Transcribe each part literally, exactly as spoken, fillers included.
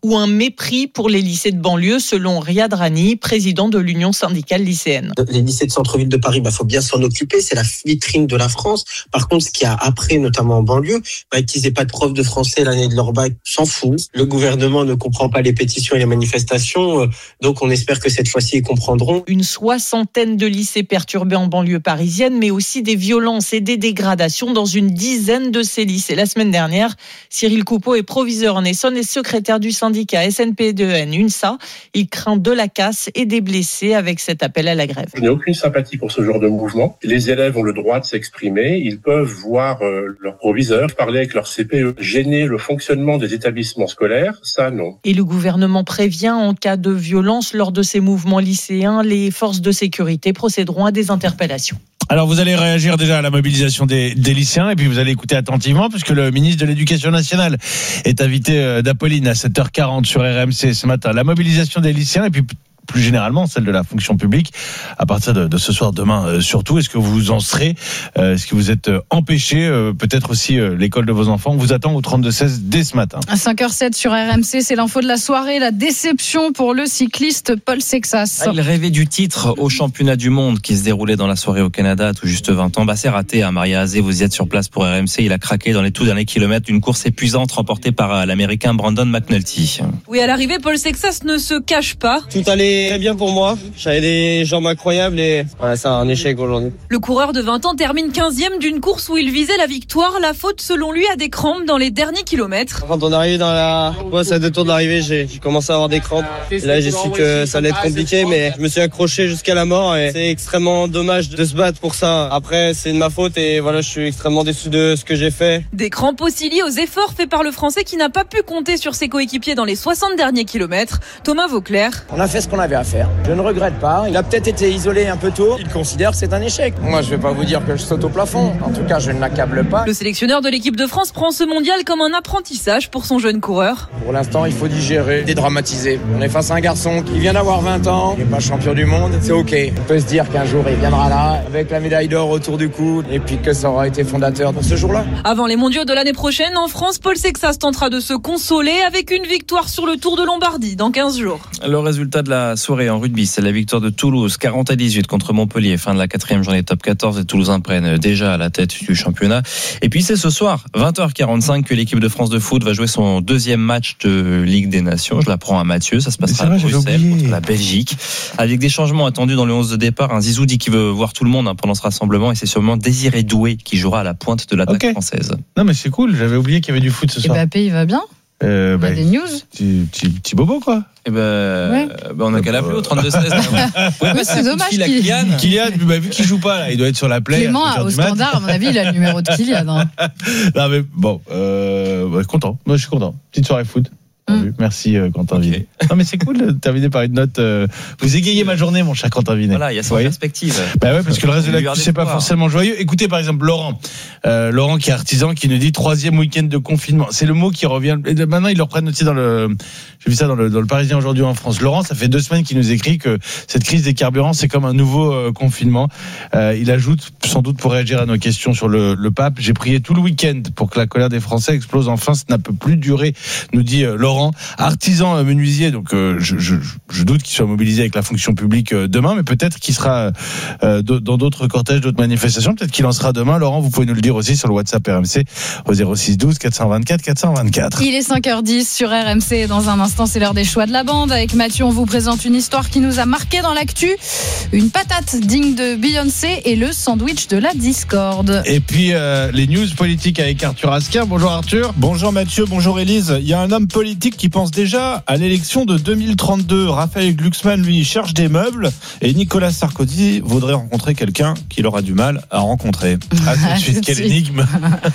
ou un mépris pour les lycées de banlieue, selon Riyad Rani, président de l'Union syndicale lycéenne. Les lycées de centre-ville de Paris, bah, faut bien s'en occuper, c'est la vitrine de la France. Par contre, ce qu'il y a après, notamment en banlieue, bah, qu'ils aient pas de prof de français l'année de leur bac, s'en fout. Le gouvernement ne comprend pas les pétitions et les manifestations, donc on espère que cette fois-ci ils comprendront. Une soixantaine de lycées perturbés en banlieue parisienne, mais aussi des violences et des dégradations dans une dizaine de ces lycées. La semaine dernière, Cyril Coupeau est proviseur en Essonne et secrétaire du syndicat S N P deux N UNSA. Il craint de la casse et des blessés avec cet appel à la grève. Je n'ai aucune sympathie pour ce genre de mouvement. Les élèves ont le droit de s'exprimer. Ils peuvent voir euh, leur proviseur, parler avec leur C P E, gêner le fonctionnement des établissements scolaires. Ça, non. Et le gouvernement prévient, en cas de violence lors de ces mouvements lycéens, les forces de sécurité procéderont à des interpellations. Alors vous allez réagir déjà à la mobilisation des, des lycéens et puis vous allez écouter attentivement puisque le ministre de l'Éducation nationale est invité d'Apolline à sept heures quarante sur R M C ce matin. La mobilisation des lycéens et puis plus généralement celle de la fonction publique à partir de, de ce soir, demain euh, surtout. Est-ce que vous en serez euh, Est-ce que vous êtes euh, empêchés euh, Peut-être aussi euh, l'école de vos enfants. On vous attend au trente-deux seize dès ce matin. À cinq heures sept sur R M C, c'est l'info de la soirée. La déception pour le cycliste Paul Sexas. Ah, il rêvait du titre au championnat du monde qui se déroulait dans la soirée au Canada à tout juste vingt ans. Bah, c'est raté, hein, Maria Azé, vous y êtes sur place pour R M C. Il a craqué dans les tout derniers kilomètres d'une course épuisante remportée par euh, l'Américain Brandon McNulty. Oui, à l'arrivée, Paul Sexas ne se cache pas. Tout allait très bien pour moi. J'avais des jambes incroyables et ouais, c'est un échec aujourd'hui. Le coureur de vingt ans termine quinzième d'une course où il visait la victoire. La faute, selon lui, à des crampes dans les derniers kilomètres. Quand on arrive dans la bosse à deux tours d'arrivée, j'ai commencé à avoir des crampes. Et là, j'ai su que ça allait être compliqué, mais je me suis accroché jusqu'à la mort et c'est extrêmement dommage de se battre pour ça. Après, c'est de ma faute et voilà, je suis extrêmement déçu de ce que j'ai fait. Des crampes aussi liées aux efforts faits par le Français qui n'a pas pu compter sur ses coéquipiers dans les soixante derniers kilomètres. Thomas Vauclair. On a fait ce qu'on avait à faire. Je ne regrette pas. Il a peut-être été isolé un peu tôt. Il considère que c'est un échec. Moi, je vais pas vous dire que je saute au plafond. En tout cas, je ne l'accable pas. Le sélectionneur de l'équipe de France prend ce mondial comme un apprentissage pour son jeune coureur. Pour l'instant, il faut digérer, dédramatiser. On est face à un garçon qui vient d'avoir vingt ans, qui n'est pas champion du monde. C'est ok. On peut se dire qu'un jour, il viendra là, avec la médaille d'or autour du cou, et puis que ça aura été fondateur pour ce jour-là. Avant les mondiaux de l'année prochaine, en France, Paul Sexas tentera de se consoler avec une victoire sur le Tour de Lombardie dans quinze jours. Le résultat de la soirée en rugby, c'est la victoire de Toulouse, quarante à dix-huit contre Montpellier, fin de la quatrième journée top quatorze. Les Toulousains prennent déjà la tête du championnat. Et puis c'est ce soir, vingt heures quarante-cinq, que l'équipe de France de foot va jouer son deuxième match de Ligue des Nations. Je l'apprends à Mathieu, ça se passera vrai, à Bruxelles contre la Belgique. Avec des changements attendus dans le onze de départ, un Zizou dit qu'il veut voir tout le monde hein, pendant ce rassemblement, et c'est sûrement Désiré Doué qui jouera à la pointe de l'attaque okay. française. Non mais c'est cool, j'avais oublié qu'il y avait du foot ce soir. Et Mbappé, il va bien euh, bah, il y a des news. Petit, petit, petit bobo quoi. Eh ben, ouais. ben on a qu'à l'appeler au trente-deux seize. Ouais, ouais, c'est dommage. Kylian, Kylian bah, vu qu'il joue pas là, il doit être sur la play. Clément au standard, à mon avis, il a le numéro de Kylian. Hein. Non mais bon, euh, ouais, content. Moi je suis content. Petite soirée foot. Mmh. Merci euh, Quentin okay. Vinet. Non mais c'est cool de terminer par une note. Euh, vous égayez ma journée, mon cher Quentin Vinet. Voilà, il y a son perspective. Bah ouais, parce que le reste de l'actu c'est pas forcément joyeux. Écoutez par exemple Laurent, euh, Laurent qui est artisan, qui nous dit troisième week-end de confinement. C'est le mot qui revient. Et maintenant ils le reprennent aussi dans le. J'ai vu ça dans le dans le Parisien aujourd'hui en France. Laurent, ça fait deux semaines qu'il nous écrit que cette crise des carburants c'est comme un nouveau euh, confinement. Euh, il ajoute sans doute pour réagir à nos questions sur le, le pape. J'ai prié tout le week-end pour que la colère des Français explose enfin. Ça ne peut plus durer, nous dit euh, Laurent. Artisan menuisier, donc euh, je, je, je doute qu'il soit mobilisé avec la fonction publique euh, demain, mais peut-être qu'il sera euh, dans d'autres cortèges, d'autres manifestations. Peut-être qu'il en sera demain. Laurent, vous pouvez nous le dire aussi sur le WhatsApp R M C au zéro six douze quatre cent vingt-quatre quatre cent vingt-quatre. Il est cinq heures dix sur R M C. Dans un instant, c'est l'heure des choix de la bande. Avec Mathieu, on vous présente une histoire qui nous a marqué dans l'actu. Une patate digne de Beyoncé et le sandwich de la discorde. Et puis euh, les news politiques avec Arthur Asquin. Bonjour Arthur. Bonjour Mathieu, bonjour Élise. Il y a un homme politique qui pense déjà à l'élection de deux mille trente-deux. Raphaël Glucksmann, lui, cherche des meubles et Nicolas Sarkozy voudrait rencontrer quelqu'un qu'il aura du mal à rencontrer. À tout de suite, quelle énigme.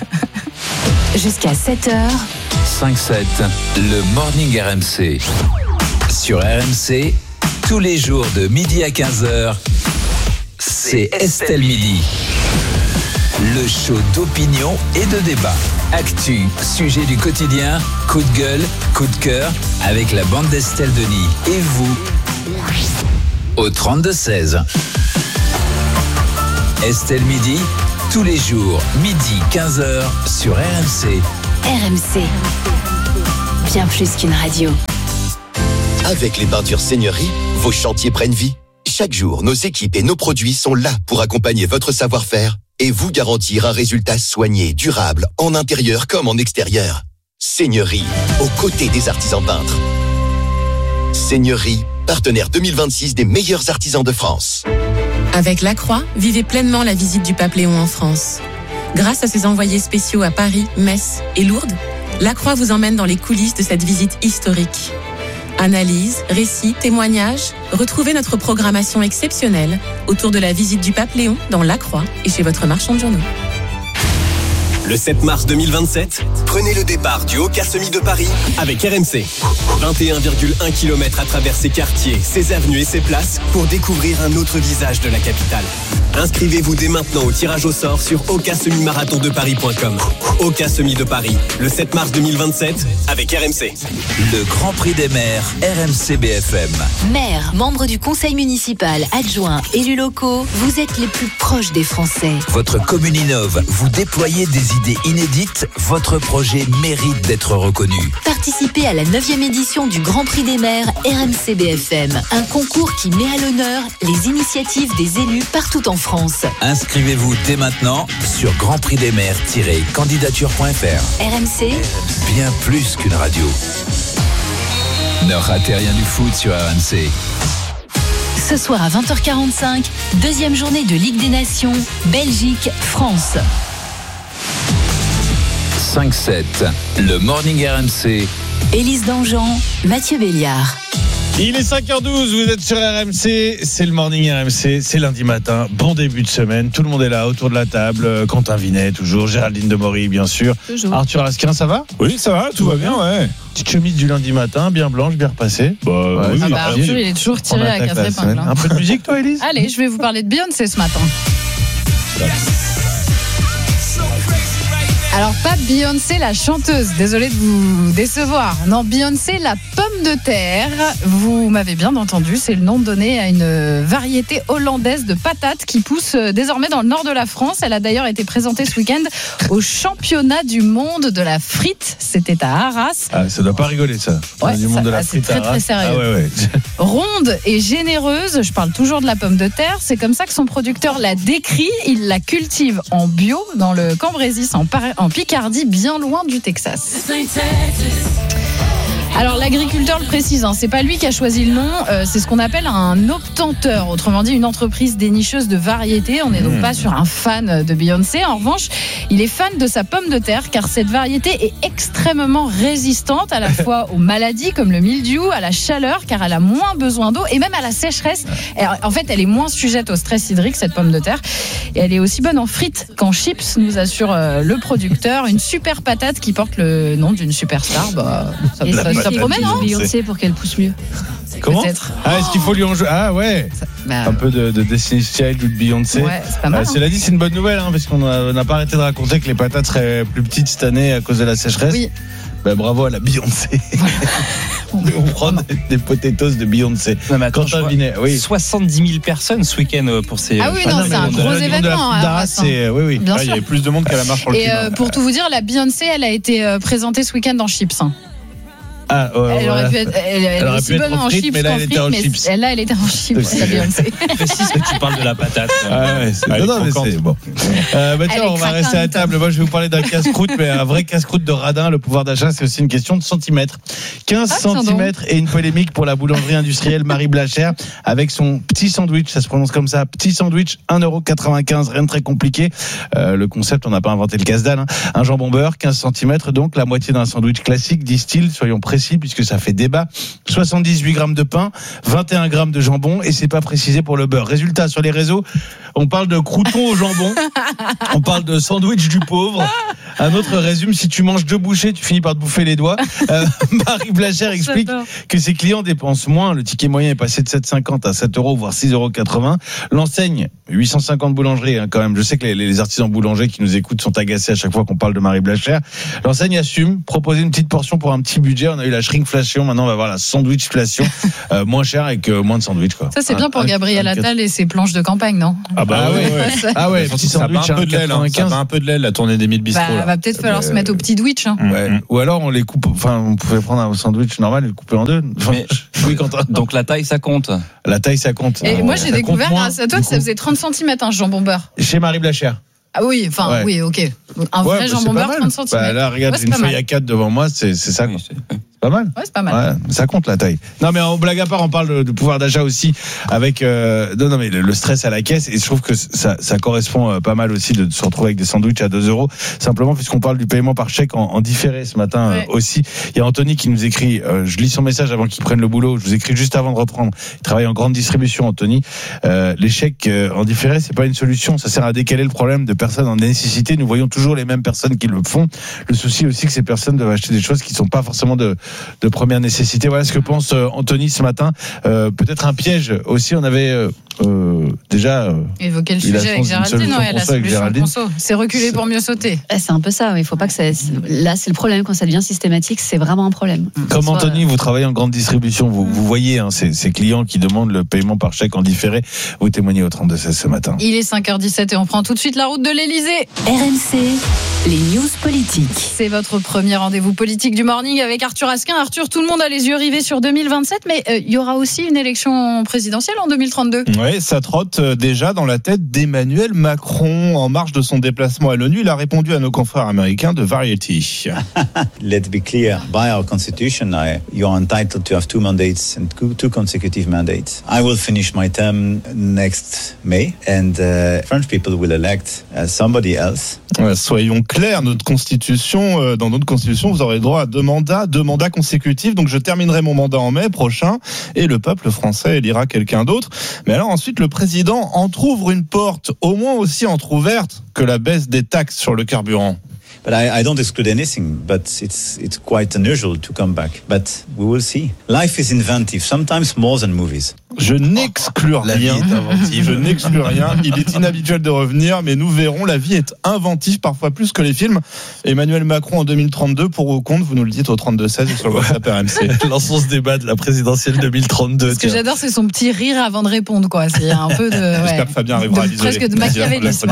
Jusqu'à sept heures. cinq sept, le Morning R M C. Sur R M C, tous les jours de midi à quinze heures, c'est Estelle Midi. Le show d'opinion et de débat. Actu, sujet du quotidien, coup de gueule, coup de cœur, avec la bande d'Estelle Denis. Et vous, au trente-deux seize. Estelle Midi, tous les jours, midi quinze heures, sur R M C. R M C, bien plus qu'une radio. Avec les peintures Seigneurie, vos chantiers prennent vie. Chaque jour, nos équipes et nos produits sont là pour accompagner votre savoir-faire et vous garantir un résultat soigné, durable, en intérieur comme en extérieur. Seigneurie, aux côtés des artisans peintres. Seigneurie, partenaire deux mille vingt-six des meilleurs artisans de France. Avec Lacroix, vivez pleinement la visite du Pape Léon en France. Grâce à ses envoyés spéciaux à Paris, Metz et Lourdes, Lacroix vous emmène dans les coulisses de cette visite historique. Analyse, récits, témoignages, retrouvez notre programmation exceptionnelle autour de la visite du Pape Léon dans Lacroix et chez votre marchand de journaux. Le sept mars deux mille vingt-sept, prenez le départ du Oka Semi de Paris avec R M C. vingt et un virgule un kilomètres à travers ses quartiers, ses avenues et ses places pour découvrir un autre visage de la capitale. Inscrivez-vous dès maintenant au tirage au sort sur oka semi marathon de paris point com. Oka Semi de Paris, le sept mars deux mille vingt-sept avec R M C. Le Grand Prix des maires, R M C B F M. Maires, membres du conseil municipal, adjoints, élus locaux, vous êtes les plus proches des Français. Votre commune innove, vous déployez des idées inédites, votre projet mérite d'être reconnu. Participez à la neuvième édition du Grand Prix des maires R M C B F M, un concours qui met à l'honneur les initiatives des élus partout en France. Inscrivez-vous dès maintenant sur grand prix des maires tiret candidature point f r. R M C, bien plus qu'une radio. Ne ratez rien du foot sur R M C. Ce soir à vingt heures quarante-cinq, deuxième journée de Ligue des Nations, Belgique-France. cinq sept, le Morning R M C. Élise Dangean, Mathieu Béliard. Il est cinq heures douze, vous êtes sur R M C, c'est le Morning R M C, c'est lundi matin, bon début de semaine, tout le monde est là autour de la table, Quentin Vinet toujours, Géraldine Demory bien sûr, toujours. Arthur Asquin, ça va ? Oui, ça va, tout, tout va bien, bien, ouais. Petite chemise du lundi matin, bien blanche, bien repassée. Bah, ouais, oui, ah bah, Arthur, il est toujours tiré à la casse-épingle. Hein. Un peu de musique toi Élise ? Allez, je vais vous parler de Beyoncé ce matin. Alors pas Beyoncé la chanteuse, désolée de vous décevoir. Non, Beyoncé la pomme de terre. Vous m'avez bien entendu, c'est le nom donné à une variété hollandaise de patates qui pousse désormais dans le nord de la France. Elle a d'ailleurs été présentée ce week-end au championnat du monde de la frite. C'était à Arras. Ah, ça doit pas rigoler ça. Ouais, du ça, monde de la ah, frite c'est très à Arras. très sérieux. Ah, ouais, ouais. Ronde et généreuse, je parle toujours de la pomme de terre. C'est comme ça que son producteur l'a décrit. Il la cultive en bio dans le Cambrésis en Paris. En Picardie, bien loin du Texas. Alors l'agriculteur le précise, hein, c'est pas lui qui a choisi le nom, euh, c'est ce qu'on appelle un obtenteur, autrement dit une entreprise dénicheuse de variétés. On n'est donc mmh. pas sur un fan de Beyoncé. En revanche, il est fan de sa pomme de terre car cette variété est extrêmement résistante à la fois aux maladies comme le mildiou, à la chaleur car elle a moins besoin d'eau et même à la sécheresse. Alors, en fait, elle est moins sujette au stress hydrique cette pomme de terre et elle est aussi bonne en frites qu'en chips, nous assure euh, le producteur. Une super patate qui porte le nom d'une superstar. Bah, ça, et ça, ça promet, non ? Beyoncé pour qu'elle pousse mieux. Comment ? Peut-être. Ah, est-ce qu'il faut lui en jouer ? Ah ouais. Ça, bah, un peu de, de Destiny's Child ou de Beyoncé. Ouais, c'est pas mal. Euh, cela dit, c'est une bonne nouvelle, hein, parce qu'on n'a pas arrêté de raconter que les patates seraient plus petites cette année à cause de la sécheresse. Oui. Bah, bravo à la Beyoncé. On prend des, des potatoes de Beyoncé. Quentin Vinet, oui. soixante-dix mille personnes ce week-end pour ces. Ah oui, non, c'est un gros événement. C'est, oui, oui. Bien ah, sûr. Il y avait plus de monde qu'à la marche pour le Et climat. euh, pour tout vous dire, la Beyoncé, elle a été euh, présentée ce week-end en chips. Hein. Ah, ouais, elle ouais. aurait pu être, elle, elle elle aurait aussi pu bonne être en frites, chips mais là, qu'en elle était frites, en mais chips. elle, là, elle était en chips, la Beyoncé. Précise que tu parles de la patate. Ah ouais, c'est, ah, non, non, mais c'est bon. Euh, bah, tiens, on va rester à table. Moi, je vais vous parler d'un casse-croûte, mais un vrai casse-croûte de radin. Le pouvoir d'achat, c'est aussi une question de centimètres. quinze ah, centimètres et une polémique pour la boulangerie industrielle Marie Blachère avec son petit sandwich. Ça se prononce comme ça. Petit sandwich, un euro quatre-vingt-quinze. Rien de très compliqué. Euh, le concept, on n'a pas inventé le casse-dalle. Hein. Un jambon beurre, quinze centimètres. Donc, la moitié d'un sandwich classique, disent-ils. Soyons précis, puisque ça fait débat. soixante-dix-huit grammes de pain, vingt et un grammes de jambon, et c'est pas précisé pour le beurre. Résultat, sur les réseaux, on parle de crouton au jambon, on parle de sandwich du pauvre. Un autre résume, si tu manges deux bouchées, tu finis par te bouffer les doigts. Euh, Marie Blachère explique J'adore. que ses clients dépensent moins. Le ticket moyen est passé de sept euros cinquante à sept euros, voire six euros quatre-vingts. L'enseigne, huit cent cinquante boulangeries, hein, quand même. Je sais que les, les artisans boulangers qui nous écoutent sont agacés à chaque fois qu'on parle de Marie Blachère. L'enseigne assume, proposer une petite portion pour un petit budget. On a eu eu la shrinkflation, maintenant on va avoir la sandwichflation, euh, moins cher avec euh, moins de sandwich quoi. Ça c'est bien pour Gabriel Attal et ses planches de campagne, non? Ah bah ah ouais, ouais. Ah ouais, petit ça sandwich va un peu de l'aile, hein, ça va un peu de l'aile la tournée des mille bistrots. Bah, va peut-être falloir euh, se mettre au petit Twitch. Hein. Ouais. Mmh. Ou alors on les coupe, enfin on pouvait prendre un sandwich normal et le couper en deux. Enfin, mais, oui, Quentin. Donc la taille ça compte. La taille ça compte. Et ah, moi ouais. j'ai découvert grâce à toi que ça faisait trente centimètres un jambon beurre. Chez Marie Blachère. Ah oui, enfin ouais. oui, ok. Un vrai ouais, jambon beurre trente centimètres. Bah là regarde, ouais, j'ai une feuille à quatre devant moi, c'est c'est ça. Oui, c'est... C'est pas mal. Ouais, c'est pas mal. Ouais, ça compte la taille. Non, mais en blague à part, on parle de, de pouvoir d'achat aussi avec euh, non, non, mais le, le stress à la caisse. Et je trouve que ça, ça correspond euh, pas mal aussi de, de se retrouver avec des sandwichs à deux euros. Simplement, puisqu'on parle du paiement par chèque en, en différé ce matin ouais. euh, aussi. Il y a Anthony qui nous écrit. Euh, je lis son message avant qu'il prenne le boulot. Je vous écris juste avant de reprendre. Il travaille en grande distribution, Anthony. Euh, les chèques euh, en différé, c'est pas une solution. Ça sert à décaler le problème de personnes en nécessité. Nous voyons toujours les mêmes personnes qui le font. Le souci aussi que ces personnes doivent acheter des choses qui sont pas forcément de, de première nécessité. Nécessité. Voilà ce que pense euh, Anthony ce matin. Euh, peut-être un piège aussi. On avait euh, euh, déjà euh, évoqué le sujet avec Géraldine. Ouais, la solution conso. C'est reculer pour mieux sauter. C'est un peu ça. Il faut pas que ça. Là, c'est le problème quand ça devient systématique. C'est vraiment un problème. Comme soit... Anthony, vous travaillez en grande distribution. Vous, vous voyez hein, ces, ces clients qui demandent le paiement par chèque en différé. Vous témoignez au trente-deux seize ce matin. Il est cinq heures dix-sept et on prend tout de suite la route de l'Elysée. R M C, les news politiques. C'est votre premier rendez-vous politique du morning avec Arthur Asquin. Arthur, tout le monde a les yeux rivés sur deux mille vingt-sept, mais il euh, y aura aussi une élection présidentielle en deux mille trente-deux. Oui, ça trotte déjà dans la tête d'Emmanuel Macron. En marge de son déplacement à l'ONU, il a répondu à nos confrères américains de Variety. Let's be clear, by our constitution, I, you're entitled to have two mandates and two consecutive mandates. I will finish my term next May, and uh, French people will elect uh, somebody else. Ouais, soyons clairs, notre constitution, euh, dans notre constitution, vous aurez droit à deux mandats, deux mandats consécutifs. Donc je terminerai mon mandat en mai prochain et le peuple français élira quelqu'un d'autre. Mais alors ensuite, le président entrouvre une porte au moins aussi entrouverte que la baisse des taxes sur le carburant. But I, I don't exclude anything, but it's it's quite unusual to come back. But we will see. Life is inventive, sometimes more than movies. Je n'exclus oh, rien. Je n'exclus rien. Il est inhabituel de revenir, mais nous verrons. La vie est inventive, parfois plus que les films. Emmanuel Macron en deux mille trente-deux, pour ou contre, vous nous le dites au trente-deux seize et sur le WhatsApp R M C. Lançons ce débat de la présidentielle deux mille trente-deux. Ce que j'adore, c'est son petit rire avant de répondre, quoi. C'est un peu de. Ouais, j'espère que Fabien arrivera à l'isoler. Presque de machiavélisme.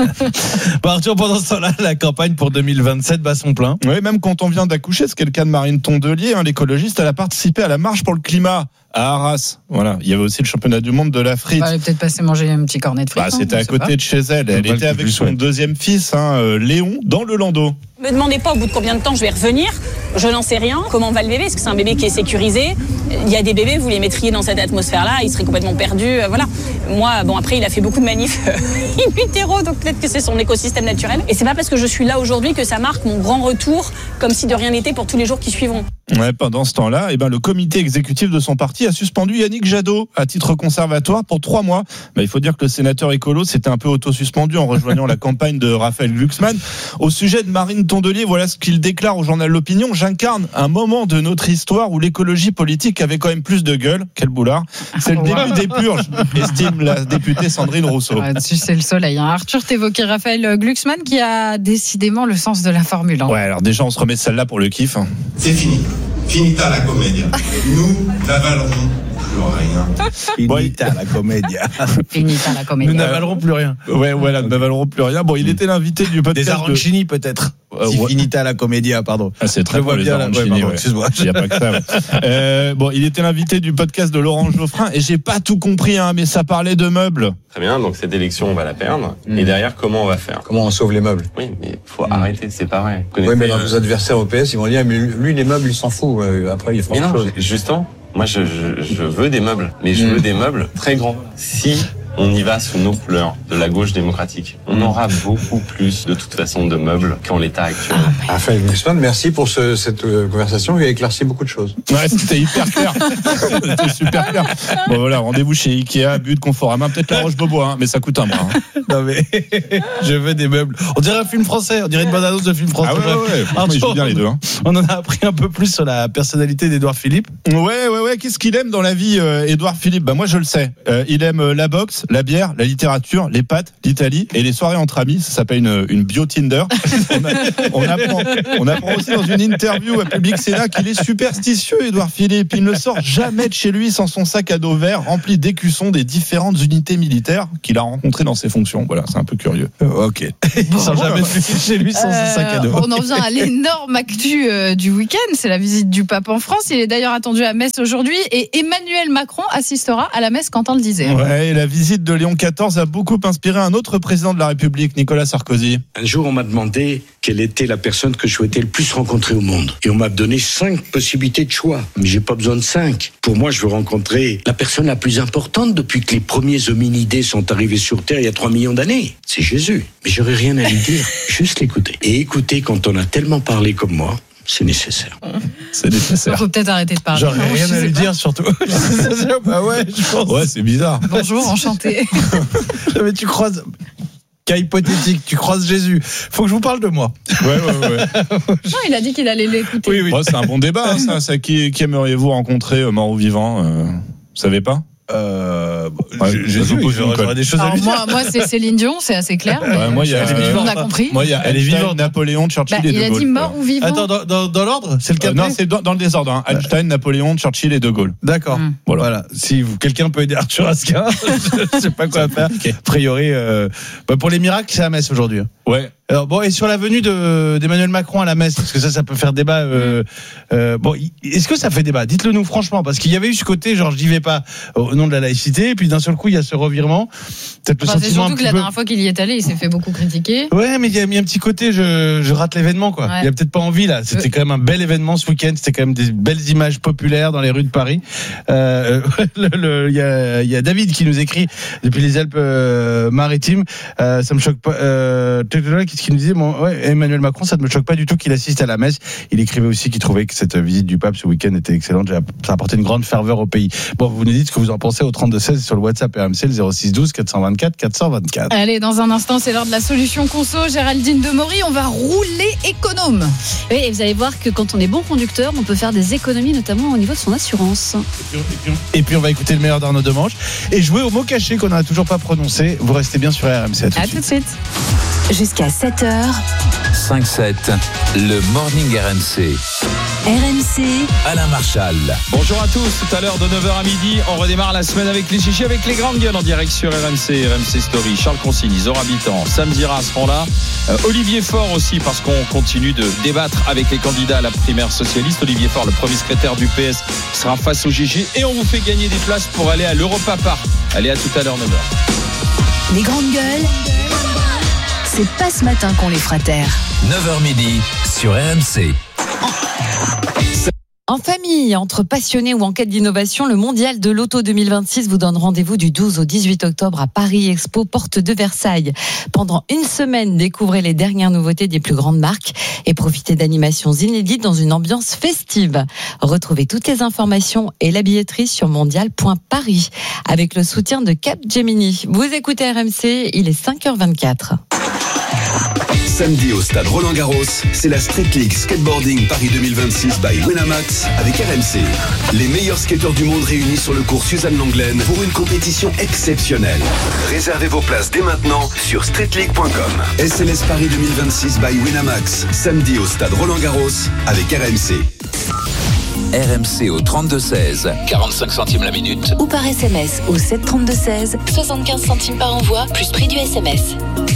Bon, Arthur, pendant ce temps-là, la campagne pour deux mille vingt-sept bat son plein. Oui, même quand on vient d'accoucher, ce qui est le cas de Marine Tondelier, hein, l'écologiste, elle a participé à la marche pour le climat à Arras. Voilà, il y avait aussi le championnat du monde de la frite. Elle allait peut-être passer manger un petit cornet de frites. Bah, c'était hein, à côté pas. de chez elle. Elle était avec son deuxième fils, hein, Léon, dans le Landau. Me demandez pas au bout de combien de temps je vais revenir. Je n'en sais rien. Comment va le bébé? Est-ce que c'est un bébé qui est sécurisé? Il y a des bébés, vous les mettriez dans cette atmosphère-là, ils seraient complètement perdus. Voilà. Moi, bon, après, il a fait beaucoup de manifs in utero, donc peut-être que c'est son écosystème naturel. Et c'est pas parce que je suis là aujourd'hui que ça marque mon grand retour, comme si de rien n'était pour tous les jours qui suivront. Ouais, pendant ce temps-là, eh ben, le comité exécutif de son parti a suspendu Yannick Jadot à titre conservatoire pour trois mois. Ben, il faut dire que le sénateur écolo s'était un peu auto-suspendu en rejoignant la campagne de Raphaël Glucksmann. Au sujet de Marine Tondelier, voilà ce qu'il déclare au journal L'Opinion. J'incarne un moment de notre histoire où l'écologie politique avait quand même plus de gueule. Quel boulard. C'est le début des purges, estime la députée Sandrine Rousseau. Ah, dessus, c'est le soleil. Hein. Arthur, t'évoquais Raphaël Glucksmann qui a décidément le sens de la formule. Hein. Ouais, alors déjà, on se remet celle-là pour le kiff. Hein. C'est fini. Finita la comédia. Nous n'avalerons plus rien. Finita la comédia. Finita la comédia. Nous n'avalerons plus rien. Ouais, voilà, nous n'avalerons plus rien. Bon, il était l'invité du podcast. Des arancini, de... peut-être. Euh, si ouais. Finita la comédia, pardon. Ah, c'est très bon, les arancini. Ouais, ouais. Excuse-moi. Il n'y a pas que ça. Ouais. Euh, bon, il était l'invité du podcast de Laurent Geoffrin et j'ai pas tout compris, hein, mais ça parlait de meubles. Très bien, donc cette élection, on va la perdre. Mmh. Et derrière, comment on va faire? Comment on sauve les meubles? Oui, mais il faut mmh. arrêter, c'est pas vrai. Oui, mais euh... vos adversaires au P S, ils vont dire, mais lui, les meubles, il s'en fout. Après, il faut mais non, chose. Justement, moi, je, je, je veux des meubles, mais je mmh. veux des meubles très grands. Si on y va sous nos couleurs de la gauche démocratique, on aura beaucoup plus de toute façon de meubles qu'en l'état actuel. Ah, Raphaël Glucksmann, merci pour ce, cette conversation qui a éclairci beaucoup de choses. Ouais, c'était hyper clair. C'était super clair. Bon voilà, rendez-vous chez Ikea, but, Conforama, peut-être la Roche-Beaubois, hein, mais ça coûte un bras. Hein. Non mais, je veux des meubles. On dirait un film français, on dirait une bonne annonce de film français. Ah ouais, ouais, ouais. Franchement, ils jouent bien les deux. Hein. On en a appris un peu plus sur la personnalité d'Édouard Philippe. Ouais, ouais, ouais, qu'est-ce qu'il aime dans la vie, euh, Édouard Philippe? Bah moi je le sais. Euh, il aime euh, la boxe, la bière, la littérature, les pâtes, l'Italie et les soirées entre amis. Ça s'appelle une, une bio Tinder. on, a, on, apprend, on apprend aussi dans une interview à Public Sénat qu'il est superstitieux, Édouard Philippe. Il ne sort jamais de chez lui sans son sac à dos vert rempli d'écussons des différentes unités militaires qu'il a rencontrées dans ses fonctions. Voilà, c'est un peu curieux. Euh, ok. Il Bon. sort jamais de chez lui sans Euh, son sac à dos. On en vient à l'énorme actu euh, du week-end, c'est la visite du pape en France. Il est d'ailleurs attendu à Metz aujourd'hui et Emmanuel Macron assistera à la messe, Quentin le disait. Ouais, et la visite de Léon quatorze a beaucoup inspiré un autre président de la République, Nicolas Sarkozy. Un jour, on m'a demandé quelle était la personne que je souhaitais le plus rencontrer au monde. Et on m'a donné cinq possibilités de choix. Mais j'ai pas besoin de cinq. Pour moi, je veux rencontrer la personne la plus importante depuis que les premiers hominidés sont arrivés sur Terre il y a trois millions d'années. C'est Jésus. Mais j'aurais rien à lui dire. Juste l'écouter. Et écouter quand on a tellement parlé comme moi, c'est nécessaire. C'est nécessaire. Il faut peut-être arrêter de parler. J'aurais Non, rien je à sais lui pas. dire surtout. Bah ouais, je pense. Ouais, c'est bizarre. Bonjour, enchanté. Mais tu croises. Cas hypothétique, tu croises Jésus. Faut que je vous parle de moi. Ouais, ouais, ouais. Non, il a dit qu'il allait l'écouter. Oui, oui. Ouais, c'est un bon débat, hein, ça. ça qui, qui aimeriez-vous rencontrer, euh, mort ou vivant euh, Vous savez pas Euh, ouais, Jésus, j'aurais des choses à Alors lui dire. moi, moi c'est Céline Dion, c'est assez clair. Mais Ouais, moi, il y a, euh, on a compris. Moi, il y a Elle est Einstein, vivante. Napoléon, Churchill Bah, et De il a Gaulle. dit mort ou vivant. Attends, dans, dans, dans l'ordre, c'est le cas Euh, non, c'est dans, dans le désordre. Hein. Einstein, Napoléon, Churchill et De Gaulle. D'accord. Mm. Voilà. Voilà. Si vous, quelqu'un peut aider Arthur Asquin, je sais pas quoi faire. A priori, euh, bah pour les miracles, c'est à Metz aujourd'hui. Ouais. Alors bon, et sur la venue de, d'Emmanuel Macron à la messe, parce que ça, ça peut faire débat. Euh, euh, bon, est-ce que ça fait débat? Dites-le nous franchement, parce qu'il y avait eu ce côté, genre je n'y vais pas au nom de la laïcité, et puis d'un seul coup il y a ce revirement. Peut-être le Enfin, c'est sentiment un surtout que petit la peu. dernière fois qu'il y est allé, il s'est fait beaucoup critiquer. Ouais, mais il y a mis un petit côté, je, je rate l'événement, quoi. Ouais. Il y a peut-être pas envie là. C'était Euh. quand même un bel événement ce week-end. C'était quand même des belles images populaires dans les rues de Paris. Euh, le, le, il y a, il y a David qui nous écrit depuis les Alpes-Maritimes. Euh, ça me choque pas. Euh, qu'est-ce qu'il nous disait? Bon, ouais, Emmanuel Macron, ça ne me choque pas du tout qu'il assiste à la messe. Il écrivait aussi qu'il trouvait que cette visite du pape ce week-end était excellente. Ça a apporté une grande ferveur au pays. Bon, vous nous dites ce que vous en pensez au trente-deux seize sur le WhatsApp R M C, le zéro six douze quatre cent vingt-quatre quatre cent vingt-quatre. Allez, dans un instant, c'est l'heure de la solution conso. Géraldine Demory, on va rouler économe. Oui, et vous allez voir que quand on est bon conducteur, on peut faire des économies, notamment au niveau de son assurance. Et puis on va écouter le meilleur d'Arnaud Demange et jouer au mot caché qu'on n'a toujours pas prononcé. Vous restez bien sur R M C. À tout, À de tout suite. de suite. Jusqu'à sept heures, cinq sept, le Morning R M C. R M C, Alain Marchal. Bonjour à tous, tout à l'heure de neuf heures à midi, on redémarre la semaine avec les chichis, avec les grandes gueules en direct sur R M C, R M C Story. Charles Consigny, Zora Habitant, Sam Zira seront là. Euh, Olivier Faure aussi, parce qu'on continue de débattre avec les candidats à la primaire socialiste. Olivier Faure, le premier secrétaire du P S, sera face au G G et on vous fait gagner des places pour aller à l'Europa Park. Allez, à tout à l'heure, neuf heures. les grandes gueules, c'est pas ce matin qu'on les fera taire. neuf heures midi sur R M C. En famille, entre passionnés ou en quête d'innovation, le Mondial de l'Auto deux mille vingt-six vous donne rendez-vous du douze au dix-huit octobre à Paris Expo, porte de Versailles. Pendant une semaine, découvrez les dernières nouveautés des plus grandes marques et profitez d'animations inédites dans une ambiance festive. Retrouvez toutes les informations et la billetterie sur mondial point paris avec le soutien de Capgemini. Vous écoutez R M C, il est cinq heures vingt-quatre. Samedi au stade Roland-Garros, c'est la Street League Skateboarding Paris deux mille vingt-six by Winamax avec R M C. Les meilleurs skateurs du monde réunis sur le cours Suzanne Lenglen pour une compétition exceptionnelle. Réservez vos places dès maintenant sur street league point com. S L S Paris deux mille vingt-six by Winamax, samedi au stade Roland-Garros avec R M C. R M C au trente-deux seize, quarante-cinq centimes la minute. Ou par S M S au sept trente-deux seize, soixante-quinze centimes par envoi, plus prix du S M S.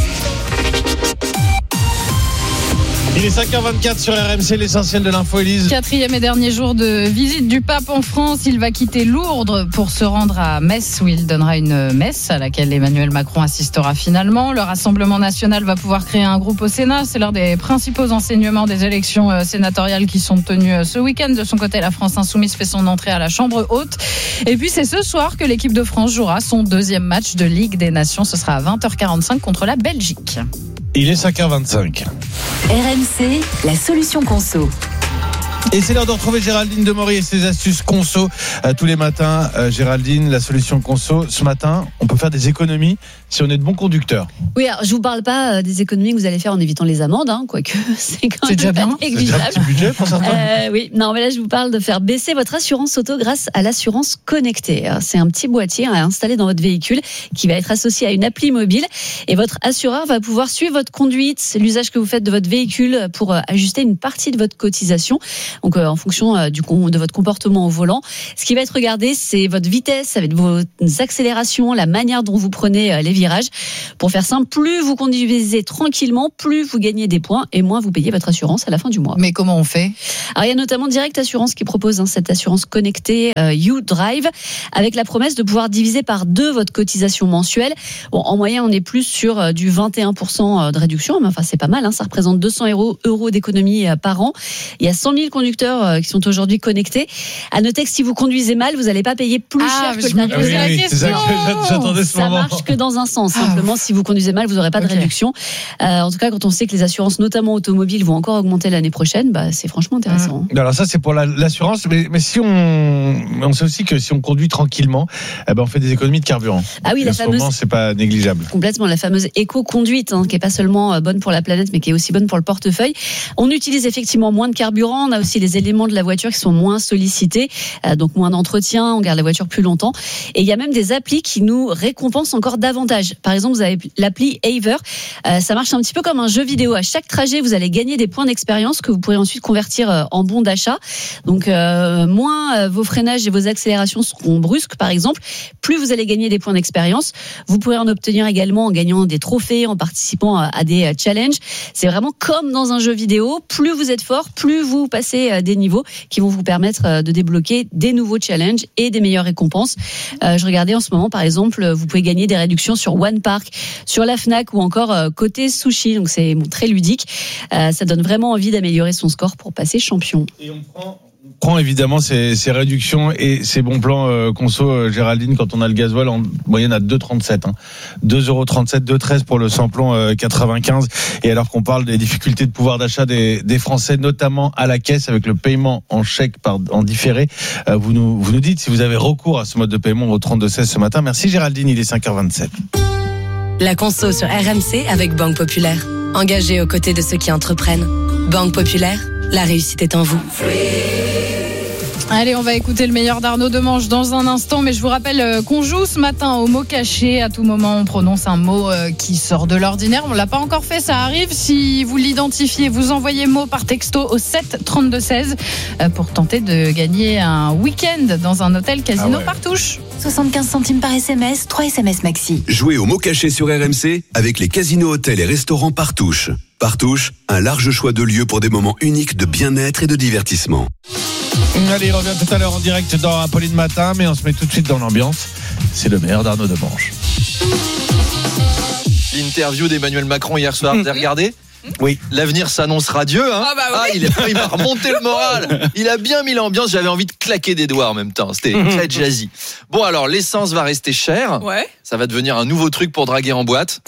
Il est cinq heures vingt-quatre sur R M C, l'essentiel de l'info, Élise. Quatrième et dernier jour de visite du pape en France. Il va quitter Lourdes pour se rendre à Metz, où il donnera une messe à laquelle Emmanuel Macron assistera finalement. Le Rassemblement national va pouvoir créer un groupe au Sénat. C'est l'un des principaux enseignements des élections sénatoriales qui sont tenues ce week-end. De son côté, la France insoumise fait son entrée à la Chambre haute. Et puis c'est ce soir que l'équipe de France jouera son deuxième match de Ligue des Nations. Ce sera à vingt heures quarante-cinq contre la Belgique. Il est cinq heures vingt-cinq. R M C, la solution conso. Et c'est l'heure de retrouver Géraldine Demory et ses astuces conso euh, tous les matins. Euh, Géraldine, la solution conso. Ce matin, on peut faire des économies si on est de bons conducteurs. Oui, alors je vous parle pas euh, des économies que vous allez faire en évitant les amendes, hein, quoique c'est quand c'est même déjà bien. négligeable. C'est déjà un petit budget pour certains. Euh, oui, non, mais là je vous parle de faire baisser votre assurance auto grâce à l'assurance connectée. Alors, c'est un petit boîtier à installer dans votre véhicule qui va être associé à une appli mobile et votre assureur va pouvoir suivre votre conduite, l'usage que vous faites de votre véhicule pour euh, ajuster une partie de votre cotisation. Donc euh, en fonction euh, du de votre comportement au volant, ce qui va être regardé, c'est votre vitesse, avec vos accélérations, la manière dont vous prenez euh, les virages. Pour faire simple, plus vous conduisez tranquillement, plus vous gagnez des points et moins vous payez votre assurance à la fin du mois. Mais comment on fait ? Alors il y a notamment Direct Assurance qui propose hein, cette assurance connectée euh, You Drive avec la promesse de pouvoir diviser par deux votre cotisation mensuelle. Bon, en moyenne, on est plus sur euh, du vingt et un pour cent de réduction, mais enfin c'est pas mal. Hein, ça représente deux cents euros, euros d'économie euh, par an. Il y a cent mille conducteurs euh, qui sont aujourd'hui connectés. À noter que si vous conduisez mal, vous n'allez pas payer plus ah, cher que je le me posais la question. C'est ça que j'attendais ce ça moment. marche que dans un sens. Simplement, si vous conduisez mal, vous n'aurez pas de okay. réduction. Euh, en tout cas, quand on sait que les assurances, notamment automobiles, vont encore augmenter l'année prochaine, bah, c'est franchement intéressant. Mmh. Alors ça, c'est pour la, l'assurance. Mais, mais si on, on sait aussi que si on conduit tranquillement, eh ben on fait des économies de carburant. Ah oui, et la en fameuse. Ce moment, c'est pas négligeable. Complètement, la fameuse éco-conduite, hein, qui est pas seulement bonne pour la planète, mais qui est aussi bonne pour le portefeuille. On utilise effectivement moins de carburant. On a aussi les éléments de la voiture qui sont moins sollicités, euh, donc moins d'entretien. On garde la voiture plus longtemps. Et il y a même des applis qui nous récompensent encore davantage. Par exemple, vous avez l'appli Aver. Euh, ça marche un petit peu comme un jeu vidéo. À chaque trajet, vous allez gagner des points d'expérience que vous pourrez ensuite convertir euh, en bons d'achat. Donc, euh, moins euh, vos freinages et vos accélérations seront brusques, par exemple, plus vous allez gagner des points d'expérience. Vous pourrez en obtenir également en gagnant des trophées, en participant à, à des challenges. C'est vraiment comme dans un jeu vidéo. Plus vous êtes fort, plus vous passez euh, des niveaux qui vont vous permettre euh, de débloquer des nouveaux challenges et des meilleures récompenses. Euh, je regardais en ce moment, par exemple, vous pouvez gagner des réductions sur One Park, sur la Fnac ou encore euh, côté sushi. Donc c'est bon, très ludique. Euh, ça donne vraiment envie d'améliorer son score pour passer champion. Et on prend, on prend évidemment ces, ces réductions et ces bons plans euh, conso, euh, Géraldine, quand on a le gasoil en moyenne à deux virgule trente-sept. Hein. deux euros trente-sept, deux virgule treize pour le samplon euh, quatre-vingt-quinze. Et alors qu'on parle des difficultés de pouvoir d'achat des, des Français, notamment à la caisse avec le paiement en chèque par, en différé, euh, vous, nous, vous nous dites si vous avez recours à ce mode de paiement au trente-deux seize ce matin. Merci Géraldine, il est cinq heures vingt-sept. La conso sur R M C avec Banque Populaire. Engagée aux côtés de ceux qui entreprennent. Banque Populaire, la réussite est en vous. Allez, on va écouter le meilleur d'Arnaud Demange dans un instant, mais je vous rappelle qu'on joue ce matin au mot caché. À tout moment, on prononce un mot qui sort de l'ordinaire. On l'a pas encore fait, ça arrive. Si vous l'identifiez, vous envoyez mot par texto au sept trente-deux seize pour tenter de gagner un week-end dans un hôtel Casino ah ouais. Partouche. soixante-quinze centimes par S M S, trois S M S maxi. Jouez au mot caché sur R M C avec les casinos, hôtels et restaurants Partouche. Partouche, un large choix de lieux pour des moments uniques de bien-être et de divertissement. Allez, il revient tout à l'heure en direct dans Apolline Matin, mais on se met tout de suite dans l'ambiance. C'est le meilleur d'Arnaud Demange. L'interview d'Emmanuel Macron hier soir, vous avez regardé ? Oui. L'avenir s'annonce radieux, hein. Ah bah oui. Ah, il, est, il m'a remonté le moral. Il a bien mis l'ambiance. J'avais envie de claquer des doigts en même temps. C'était très jazzy. Bon, alors l'essence va rester chère. Ouais. Ça va devenir un nouveau truc pour draguer en boîte.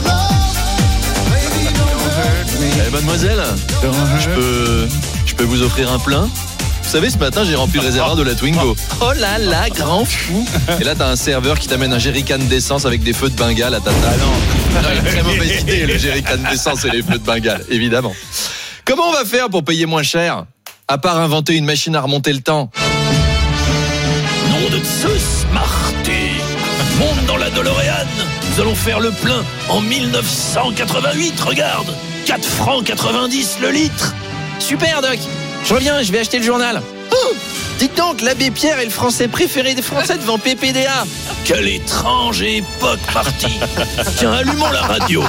Eh, mademoiselle, je peux, je peux vous offrir un plein. Vous savez, ce matin, j'ai rempli le réservoir de la Twingo. Oh là là, grand fou. Et là, t'as un serveur qui t'amène un jerrycan d'essence avec des feux de Bengale à ta table. Ah non, non, une très mauvaise idée, le jerrycan d'essence et les feux de Bengale, évidemment. Comment on va faire pour payer moins cher ? À part inventer une machine à remonter le temps. Nom de Zeus, Marty. Monte dans la DeLorean. Nous allons faire le plein en dix-neuf cent quatre-vingt-huit, regarde. quatre francs quatre-vingt-dix le litre. Super, Doc. Je reviens, je vais acheter le journal. Oh, dites donc, l'abbé Pierre est le français préféré des Français devant P P D A. Quelle étrange époque, Marty. Tiens, allumons la radio.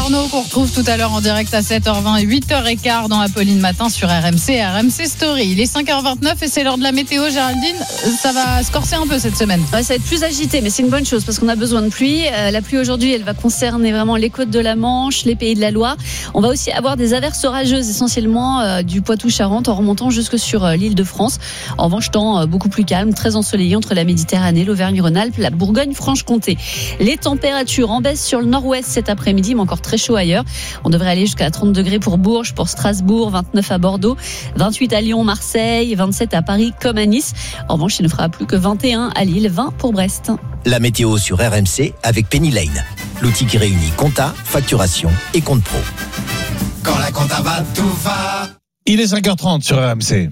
Arnaud qu'on retrouve tout à l'heure en direct à sept heures vingt et huit heures quinze dans Apolline Matin sur R M C, R M C Story. Il est cinq heures vingt-neuf et c'est l'heure de la météo. Géraldine, ça va se corser un peu cette semaine. Ouais, ça va être plus agité, mais c'est une bonne chose parce qu'on a besoin de pluie. Euh, la pluie aujourd'hui, elle va concerner vraiment les côtes de la Manche, les pays de la Loire. On va aussi avoir des averses orageuses essentiellement euh, du Poitou-Charentes en remontant jusque sur euh, l'île de France. En revanche, temps euh, beaucoup plus calme, très ensoleillé entre la Méditerranée, l'Auvergne-Rhône-Alpes, la Bourgogne-Franche-Comté. Les températures en baisse sur le nord-ouest cet après-midi, mais encore très chaud ailleurs. On devrait aller jusqu'à trente degrés pour Bourges, pour Strasbourg, vingt-neuf à Bordeaux, vingt-huit à Lyon, Marseille, vingt-sept à Paris comme à Nice. En revanche, il ne fera plus que vingt et un à Lille, vingt pour Brest. La météo sur R M C avec Penny Lane, l'outil qui réunit compta, facturation et compte pro. Quand la compta va, tout va. Il est cinq heures trente sur R M C.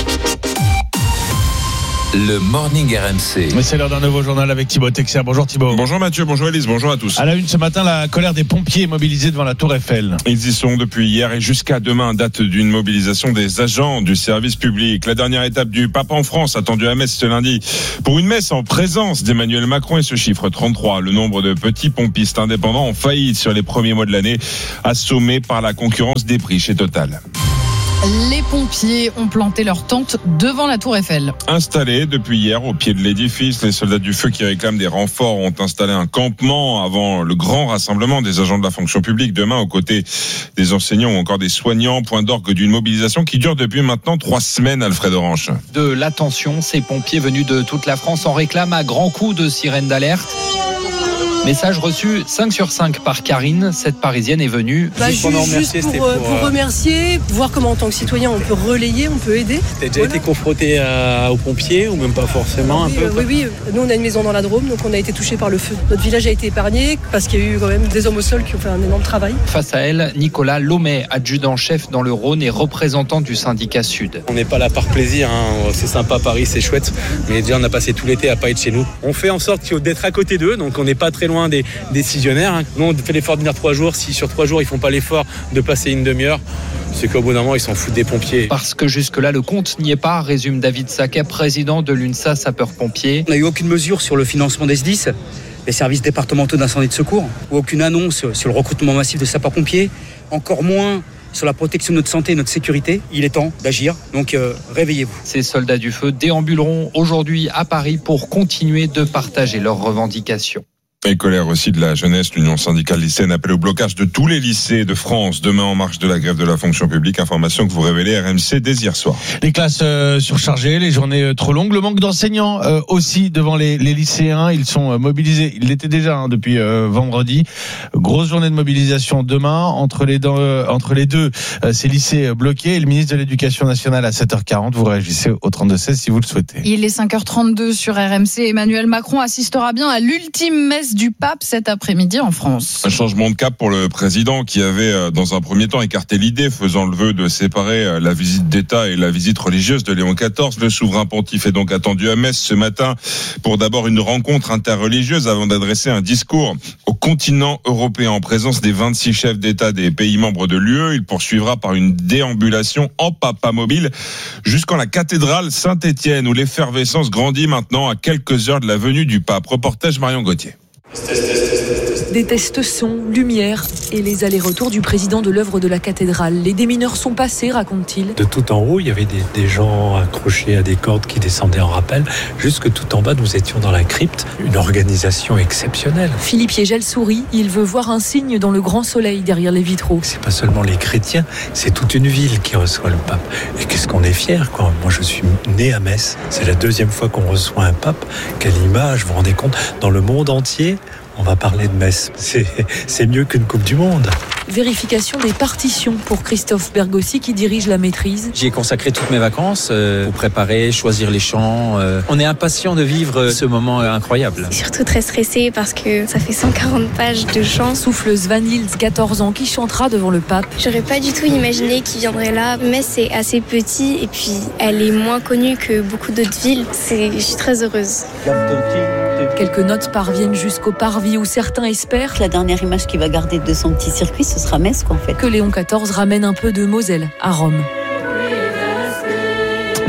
Le Morning R M C. Mais c'est l'heure d'un nouveau journal avec Thibaut Texer. Bonjour Thibaut. Bonjour Mathieu, bonjour Élise, bonjour à tous. À la une ce matin, la colère des pompiers mobilisés devant la Tour Eiffel. Ils y sont depuis hier et jusqu'à demain, date d'une mobilisation des agents du service public. La dernière étape du pape en France, attendue à Metz ce lundi. Pour une messe en présence d'Emmanuel Macron et ce chiffre trente-trois. Le nombre de petits pompistes indépendants en faillite sur les premiers mois de l'année, assommés par la concurrence des prix chez Total. Les pompiers ont planté leur tente devant la Tour Eiffel. Installés depuis hier au pied de l'édifice, les soldats du feu qui réclament des renforts ont installé un campement avant le grand rassemblement des agents de la fonction publique demain aux côtés des enseignants ou encore des soignants. Point d'orgue d'une mobilisation qui dure depuis maintenant trois semaines, Alfred Orange. De l'attention, ces pompiers venus de toute la France en réclament à grands coups de sirène d'alerte. Message reçu cinq sur cinq par Karine. Cette Parisienne est venue. Bah, juste, juste pour, pour, euh, pour remercier, voir comment en tant que citoyen on peut relayer, on peut aider. T'as déjà voilà. été confronté à, aux pompiers ou même pas forcément oui, un peu euh, Oui, oui. Nous on a une maison dans la Drôme, donc on a été touché par le feu. Notre village a été épargné parce qu'il y a eu quand même des hommes au sol qui ont fait un énorme travail. Face à elle, Nicolas Lomet, adjudant-chef dans le Rhône et représentant du syndicat Sud. On n'est pas là par plaisir, hein. C'est sympa Paris, c'est chouette, mais déjà on a passé tout l'été à pas être chez nous. On fait en sorte d'être à côté d'eux, donc on n'est pas très loin des décisionnaires. Hein. Nous on fait l'effort de venir trois jours, si sur trois jours ils font pas l'effort de passer une demi-heure, c'est qu'au bout d'un moment ils s'en foutent des pompiers. Parce que jusque-là le compte n'y est pas, résume David Saquet, président de l'UNSA sapeurs-pompiers. On n'a eu aucune mesure sur le financement des S D I S, les services départementaux d'incendie et de secours, ou aucune annonce sur le recrutement massif de sapeurs-pompiers, encore moins sur la protection de notre santé et notre sécurité. Il est temps d'agir, donc euh, réveillez-vous. Ces soldats du feu déambuleront aujourd'hui à Paris pour continuer de partager leurs revendications. Et colère aussi de la jeunesse, l'Union syndicale lycéenne appelle au blocage de tous les lycées de France demain en marge de la grève de la fonction publique. Information que vous révélez R M C dès hier soir. Les classes euh, surchargées, les journées euh, trop longues, le manque d'enseignants euh, aussi devant les, les lycéens. Ils sont euh, mobilisés. Ils l'étaient déjà hein, depuis euh, vendredi. Grosse journée de mobilisation demain entre les deux, euh, entre les deux euh, ces lycées euh, bloqués. Et le ministre de l'Éducation nationale à sept heures quarante. Vous réagissez au trente-deux seize si vous le souhaitez. Il est cinq heures trente-deux sur R M C. Emmanuel Macron assistera bien à l'ultime messe du pape cet après-midi en France. Un changement de cap pour le président qui avait dans un premier temps écarté l'idée, faisant le vœu de séparer la visite d'État et la visite religieuse de Léon quatorze. Le souverain pontife est donc attendu à Metz ce matin pour d'abord une rencontre interreligieuse avant d'adresser un discours au continent européen en présence des vingt-six chefs d'État des pays membres de l'U E. Il poursuivra par une déambulation en papamobile jusqu'en la cathédrale Saint-Étienne où l'effervescence grandit maintenant à quelques heures de la venue du pape. Reportage Marion Gauthier. Des tests son, lumière et les allers-retours du président de l'œuvre de la cathédrale. Les démineurs sont passés, raconte-t-il. De tout en haut, il y avait des, des gens accrochés à des cordes qui descendaient en rappel. Jusque tout en bas, nous étions dans la crypte. Une organisation exceptionnelle. Philippe Yegel sourit. Il veut voir un signe dans le grand soleil derrière les vitraux. C'est pas seulement les chrétiens, c'est toute une ville qui reçoit le pape. Et qu'est-ce qu'on est fiers, quoi. Moi, je suis né à Metz. C'est la deuxième fois qu'on reçoit un pape. Quelle image, vous vous rendez compte? Dans le monde entier, on va parler de Metz. C'est, c'est mieux qu'une Coupe du Monde. Vérification des partitions pour Christophe Bergossi qui dirige la maîtrise. J'y ai consacré toutes mes vacances euh, pour préparer, choisir les chants. Euh, on est impatient de vivre ce moment incroyable. Surtout très stressé parce que ça fait cent quarante pages de chants. Souffle Svanhilds, quatorze ans, qui chantera devant le pape. J'aurais pas du tout imaginé qu'il viendrait là. Metz c'est assez petit et puis elle est moins connue que beaucoup d'autres villes. C'est, je suis très heureuse. Quelques notes parviennent jusqu'au parvis où certains espèrent. La dernière image qu'il va garder de son petit circuit, ce sera Metz, quoi, en fait. Que Léon quatorze ramène un peu de Moselle à Rome.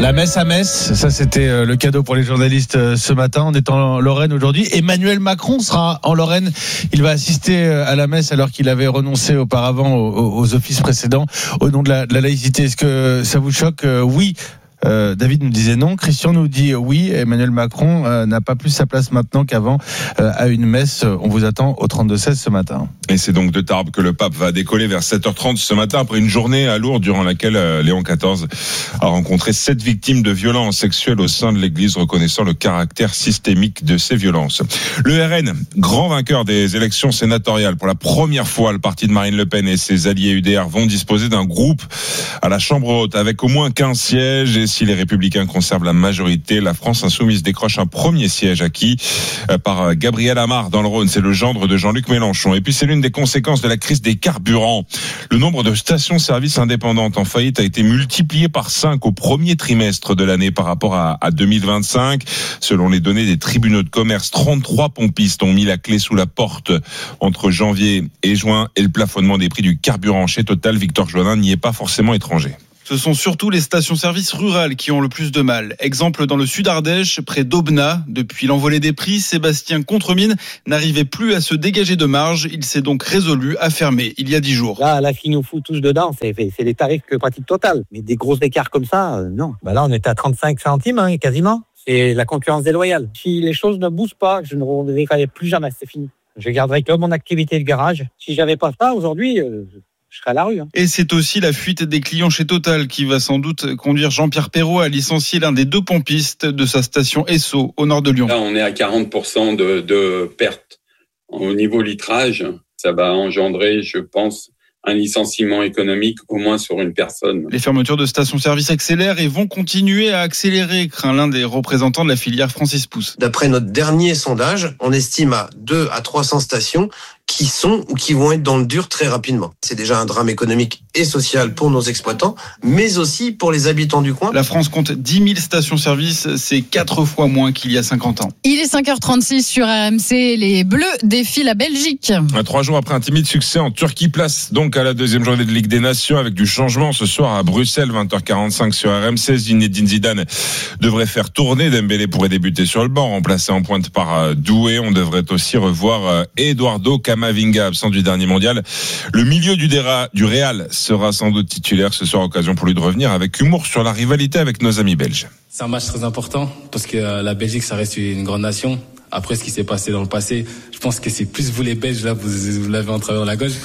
La messe à Metz, ça c'était le cadeau pour les journalistes ce matin. On est en Lorraine aujourd'hui. Emmanuel Macron sera en Lorraine. Il va assister à la messe alors qu'il avait renoncé auparavant aux, aux offices précédents au nom de la, de la laïcité. Est-ce que ça vous choque ? Oui. Euh, David nous disait non, Christian nous dit oui. Emmanuel Macron euh, n'a pas plus sa place maintenant qu'avant euh, à une messe. On vous attend au trente-deux seize ce matin. Et c'est donc de Tarbes que le pape va décoller vers sept heures trente ce matin après une journée à Lourdes durant laquelle euh, Léon quatorze a rencontré sept victimes de violences sexuelles au sein de l'Église, reconnaissant le caractère systémique de ces violences. Le R N, grand vainqueur des élections sénatoriales, pour la première fois, le parti de Marine Le Pen et ses alliés U D R vont disposer d'un groupe à la Chambre haute avec au moins quinze sièges. Et si les Républicains conservent la majorité, la France insoumise décroche un premier siège acquis par Gabriel Amar dans le Rhône. C'est le gendre de Jean-Luc Mélenchon. Et puis c'est l'une des conséquences de la crise des carburants. Le nombre de stations-service indépendantes en faillite a été multiplié par cinq au premier trimestre de l'année par rapport à, à deux mille vingt-cinq. Selon les données des tribunaux de commerce, trente-trois pompistes ont mis la clé sous la porte entre janvier et juin. Et le plafonnement des prix du carburant chez Total, Victor Joannin, n'y est pas forcément étranger. Ce sont surtout les stations-service rurales qui ont le plus de mal. Exemple dans le sud Ardèche, près d'Aubenas. Depuis l'envolée des prix, Sébastien Contremine n'arrivait plus à se dégager de marge. Il s'est donc résolu à fermer il y a dix jours. Là, là, qui nous fout tous dedans, c'est, c'est les tarifs que pratique Total. Mais des gros écarts comme ça, euh, non. Bah là, on est à trente-cinq centimes, hein, quasiment. C'est la concurrence déloyale. Si les choses ne bougent pas, je ne reviendrai plus jamais, c'est fini. Je garderai que mon activité de garage. Si j'avais pas ça, aujourd'hui... Euh, je serai à la rue. Hein. Et c'est aussi la fuite des clients chez Total qui va sans doute conduire Jean-Pierre Perrault à licencier l'un des deux pompistes de sa station Esso au nord de Lyon. Là, on est à quarante pour cent de, de pertes. Au niveau litrage, ça va engendrer, je pense, un licenciement économique au moins sur une personne. Les fermetures de stations-service accélèrent et vont continuer à accélérer, craint l'un des représentants de la filière, Francis Pousse. D'après notre dernier sondage, on estime à deux à trois cents stations qui sont ou qui vont être dans le dur très rapidement. C'est déjà un drame économique et social pour nos exploitants, mais aussi pour les habitants du coin. La France compte dix mille stations-service, c'est quatre fois moins qu'il y a cinquante ans. Il est cinq heures trente-six sur R M C, les Bleus défient la Belgique. Trois jours après un timide succès en Turquie, place donc à la deuxième journée de Ligue des Nations avec du changement ce soir à Bruxelles, vingt heures quarante-cinq sur R M C. Zinedine Zidane devrait faire tourner, Dembélé pourrait débuter sur le banc, remplacé en pointe par Doué. On devrait aussi revoir Eduardo Camavinga, absent du dernier mondial. Le milieu du, Dera, du Real sera sans doute titulaire ce soir, occasion pour lui de revenir avec humour sur la rivalité avec nos amis belges. C'est un match très important parce que la Belgique, ça reste une grande nation. Après ce qui s'est passé dans le passé, je pense que c'est plus vous les Belges, là, vous, vous l'avez en travers de la gauche.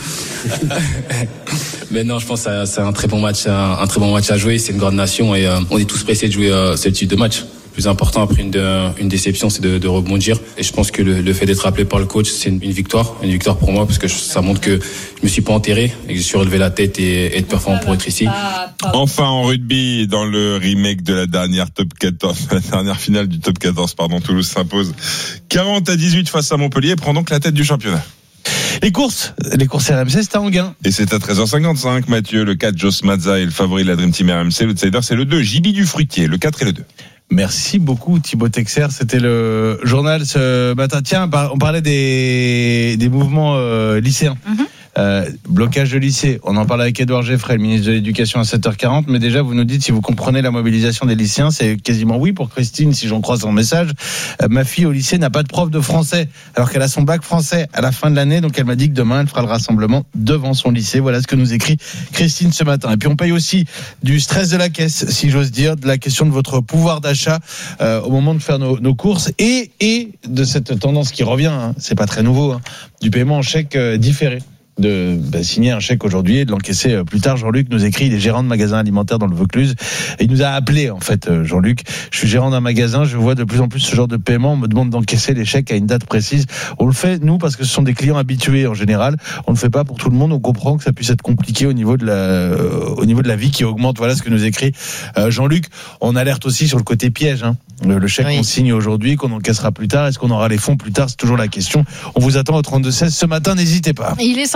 Mais non, je pense que c'est un très bon match, un, un très bon match à jouer. C'est une grande nation et euh, on est tous pressés de jouer euh, ce type de match. Le plus important après une, de, une déception, c'est de, de rebondir. Et je pense que le, le fait d'être appelé par le coach, c'est une, une victoire, une victoire pour moi parce que je, ça montre que je me suis pas enterré et que je suis relevé la tête et être performant pour être ici. Enfin en rugby, dans le remake de la dernière top quatorze, la dernière finale du top quatorze, pardon, Toulouse s'impose quarante à dix-huit face à Montpellier et prend donc la tête du championnat. Les courses, les courses R M C, c'est à Anguin. Et c'est à treize heures cinquante-cinq, Mathieu. Le quatre, Joss Mazza est le favori de la Dream Team R M C. L'outsider, c'est le deux, J B du Fruitier. Le quatre et le deux. Merci beaucoup Thibaut Texer, c'était le journal ce matin. Tiens, on parlait des, des mouvements euh, lycéens. Mm-hmm. Euh, blocage de lycée, on en parle avec Édouard Geffray, le ministre de l'Éducation, à sept heures quarante, mais déjà vous nous dites si vous comprenez la mobilisation des lycéens. C'est quasiment oui pour Christine, si j'en crois son message. Euh, ma fille au lycée n'a pas de prof de français alors qu'elle a son bac français à la fin de l'année, donc elle m'a dit que demain elle fera le rassemblement devant son lycée. Voilà ce que nous écrit Christine ce matin. Et puis on paye aussi du stress de la caisse, si j'ose dire, de la question de votre pouvoir d'achat euh, au moment de faire nos, nos courses et, et de cette tendance qui revient, hein, c'est pas très nouveau, hein, du paiement en chèque euh, différé. De bah, signer un chèque aujourd'hui et de l'encaisser plus tard. Jean-Luc nous écrit, il est gérant de magasin alimentaire dans le Vaucluse. Et il nous a appelé, en fait, Jean-Luc. Je suis gérant d'un magasin, je vois de plus en plus ce genre de paiement. On me demande d'encaisser les chèques à une date précise. On le fait, nous, parce que ce sont des clients habitués en général. On ne le fait pas pour tout le monde. On comprend que ça puisse être compliqué au niveau de la, euh, au niveau de la vie qui augmente. Voilà ce que nous écrit euh, Jean-Luc. On alerte aussi sur le côté piège, hein. Le, le chèque oui. qu'on signe aujourd'hui, qu'on encaissera plus tard. Est-ce qu'on aura les fonds plus tard? C'est toujours la question. On vous attend au trente-deux seize ce matin. N'hésitez pas. Il est cinq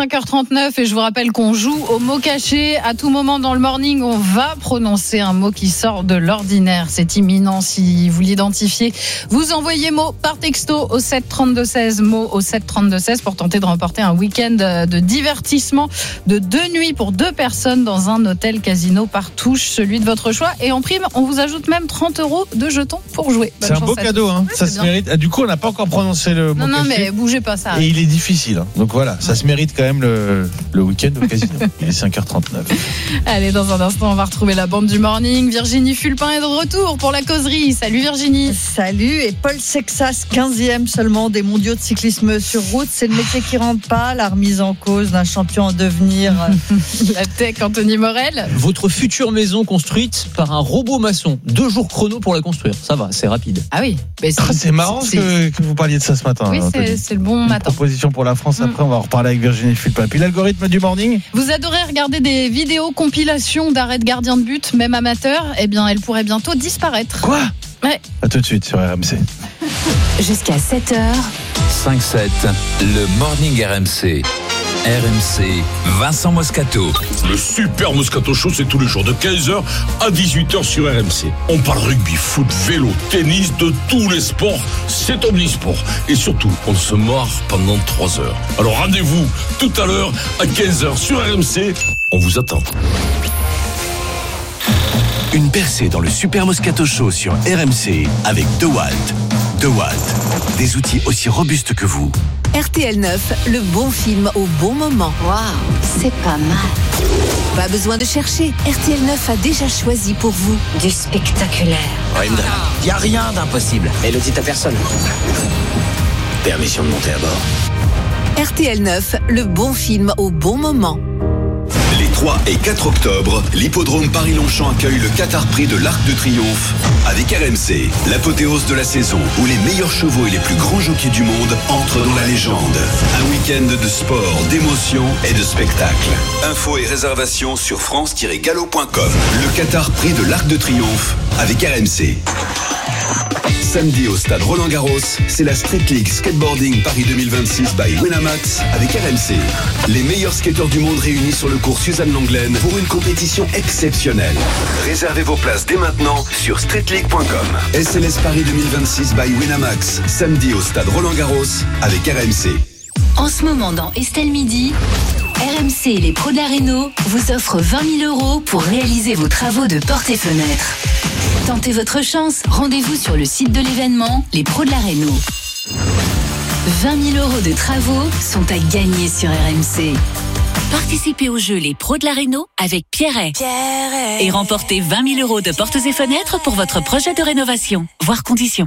cinq heures trente-neuf et je vous rappelle qu'on joue au mot caché. À tout moment dans le morning, on va prononcer un mot qui sort de l'ordinaire. C'est imminent. Si vous l'identifiez, vous envoyez mot par texto au sept trente-deux seize, mot au sept trente-deux seize pour tenter de remporter un week-end de divertissement de deux nuits pour deux personnes dans un hôtel casino par touche, celui de votre choix. Et en prime, on vous ajoute même trente euros de jetons pour jouer. Bonne c'est un beau cadeau, hein. Oui, ça se bien. mérite. Ah, du coup, on n'a pas encore prononcé le mot Non, non, caché. mais bougez pas ça. Et il est difficile. Hein. Donc voilà, ça se mérite quand même le, le week-end au casino. Il est cinq heures trente-neuf. Allez, dans un instant, on va retrouver la bande du morning. Virginie Fulpin est de retour pour la causerie. Salut Virginie. Salut. Et Paul Sexas, quinzième seulement des mondiaux de cyclisme sur route. C'est le métier qui rentre pas, la remise en cause d'un champion en devenir. La tech, Anthony Morel. Votre future maison construite par un robot maçon. Deux jours chrono pour la construire. Ça va, c'est rapide. Ah oui. Mais c'est, ah, c'est marrant c'est, que, que vous parliez de ça ce matin. Oui, c'est, c'est le bon Une matin. Proposition pour la France. Après, mm. on va en reparler avec Virginie Fulpin. Puis l'algorithme du morning. Vous adorez regarder des vidéos compilations d'arrêts de gardien de but, même amateur. Eh bien, elle pourrait bientôt disparaître. Quoi ? Ouais. À tout de suite sur R M C. Jusqu'à sept heures. cinq sept, le morning R M C. R M C, Vincent Moscato. Le super Moscato Show, c'est tous les jours de quinze heures à dix-huit heures sur R M C. On parle rugby, foot, vélo, tennis, de tous les sports. C'est omnisport. Et surtout, on se marre pendant trois heures. Alors rendez-vous tout à l'heure à quinze heures sur R M C. On vous attend. Une percée dans le super Moscato Show sur R M C avec DeWalt. DeWalt, des outils aussi robustes que vous. R T L neuf, le bon film au bon moment. Waouh, c'est pas mal. Pas besoin de chercher, R T L neuf a déjà choisi pour vous du spectaculaire. Raymond, il n'y a rien d'impossible. Et le dit à personne. Permission de monter à bord. R T L neuf, le bon film au bon moment. Les trois et quatre octobre, l'hippodrome Paris-Longchamp accueille le Qatar Prix de l'Arc de Triomphe avec R M C, l'apothéose de la saison où les meilleurs chevaux et les plus grands jockeys du monde entrent dans la légende. Un week-end de sport, d'émotion et de spectacle. Infos et réservations sur france tiret galop point com. Le Qatar Prix de l'Arc de Triomphe avec R M C. Samedi au stade Roland-Garros, c'est la Street League Skateboarding Paris deux mille vingt-six by Winamax avec R M C. Les meilleurs skateurs du monde réunis sur le cours Suzanne Lenglen pour une compétition exceptionnelle. Réservez vos places dès maintenant sur street league point com. S L S Paris deux mille vingt-six by Winamax, samedi au stade Roland-Garros avec R M C. En ce moment dans Estelle Midi, R M C et les pros de la Réno vous offrent vingt mille euros pour réaliser vos travaux de portes et fenêtres. Tentez votre chance, rendez-vous sur le site de l'événement, les pros de la Réno. vingt mille euros de travaux sont à gagner sur R M C. Participez au jeu Les Pros de la Réno avec Pierret. Pierret. Et remportez vingt mille euros de portes et fenêtres pour votre projet de rénovation. Voir conditions.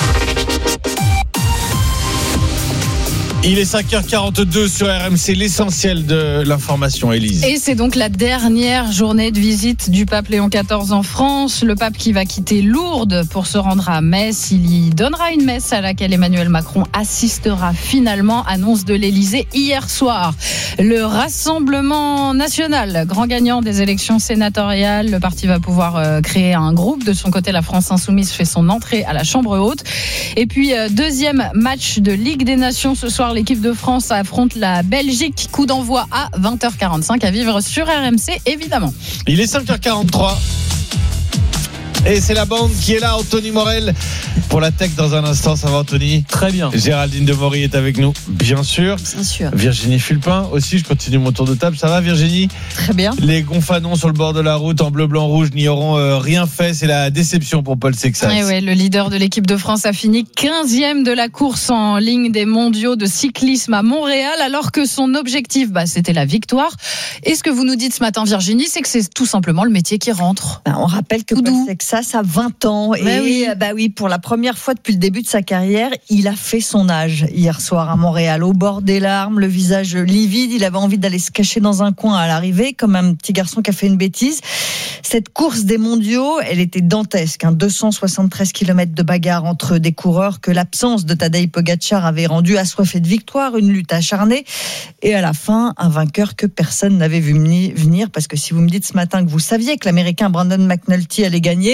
Il est cinq heures quarante-deux sur R M C, l'essentiel de l'information, Élise. Et c'est donc la dernière journée de visite du pape Léon quatorze en France. Le pape qui va quitter Lourdes pour se rendre à Metz. Il y donnera une messe à laquelle Emmanuel Macron assistera finalement, annonce de l'Élysée hier soir. Le Rassemblement national, grand gagnant des élections sénatoriales. Le parti va pouvoir créer un groupe. De son côté, la France insoumise fait son entrée à la Chambre haute. Et puis, deuxième match de Ligue des Nations ce soir. L'équipe de France affronte la Belgique. Coup d'envoi à vingt heures quarante-cinq à vivre sur R M C, évidemment. Il est cinq heures quarante-trois. Et c'est la bande qui est là, Anthony Morel, pour la tech dans un instant. Ça va, Anthony ? Très bien. Géraldine Demory est avec nous, bien sûr. Bien sûr. Virginie Fulpin aussi, je continue mon tour de table. Ça va, Virginie ? Très bien. Les gonfanons sur le bord de la route en bleu, blanc, rouge n'y auront euh, rien fait. C'est la déception pour Paul Sexas. Et ouais, le leader de l'équipe de France a fini quinzième de la course en ligne des mondiaux de cyclisme à Montréal, alors que son objectif, bah, c'était la victoire. Et ce que vous nous dites ce matin, Virginie, c'est que c'est tout simplement le métier qui rentre. Ben, on rappelle que Paul Sexas a vingt ans. Et bah oui. bah oui, pour la première fois depuis le début de sa carrière, il a fait son âge hier soir à Montréal, au bord des larmes, le visage livide. Il avait envie d'aller se cacher dans un coin à l'arrivée, comme un petit garçon qui a fait une bêtise. Cette course des mondiaux, elle était dantesque. Hein, deux cent soixante-treize kilomètres de bagarre entre des coureurs que l'absence de Tadej Pogačar avait rendu assoiffés de victoire, une lutte acharnée. Et à la fin, un vainqueur que personne n'avait vu venir. Parce que si vous me dites ce matin que vous saviez que l'Américain Brandon McNulty allait gagner,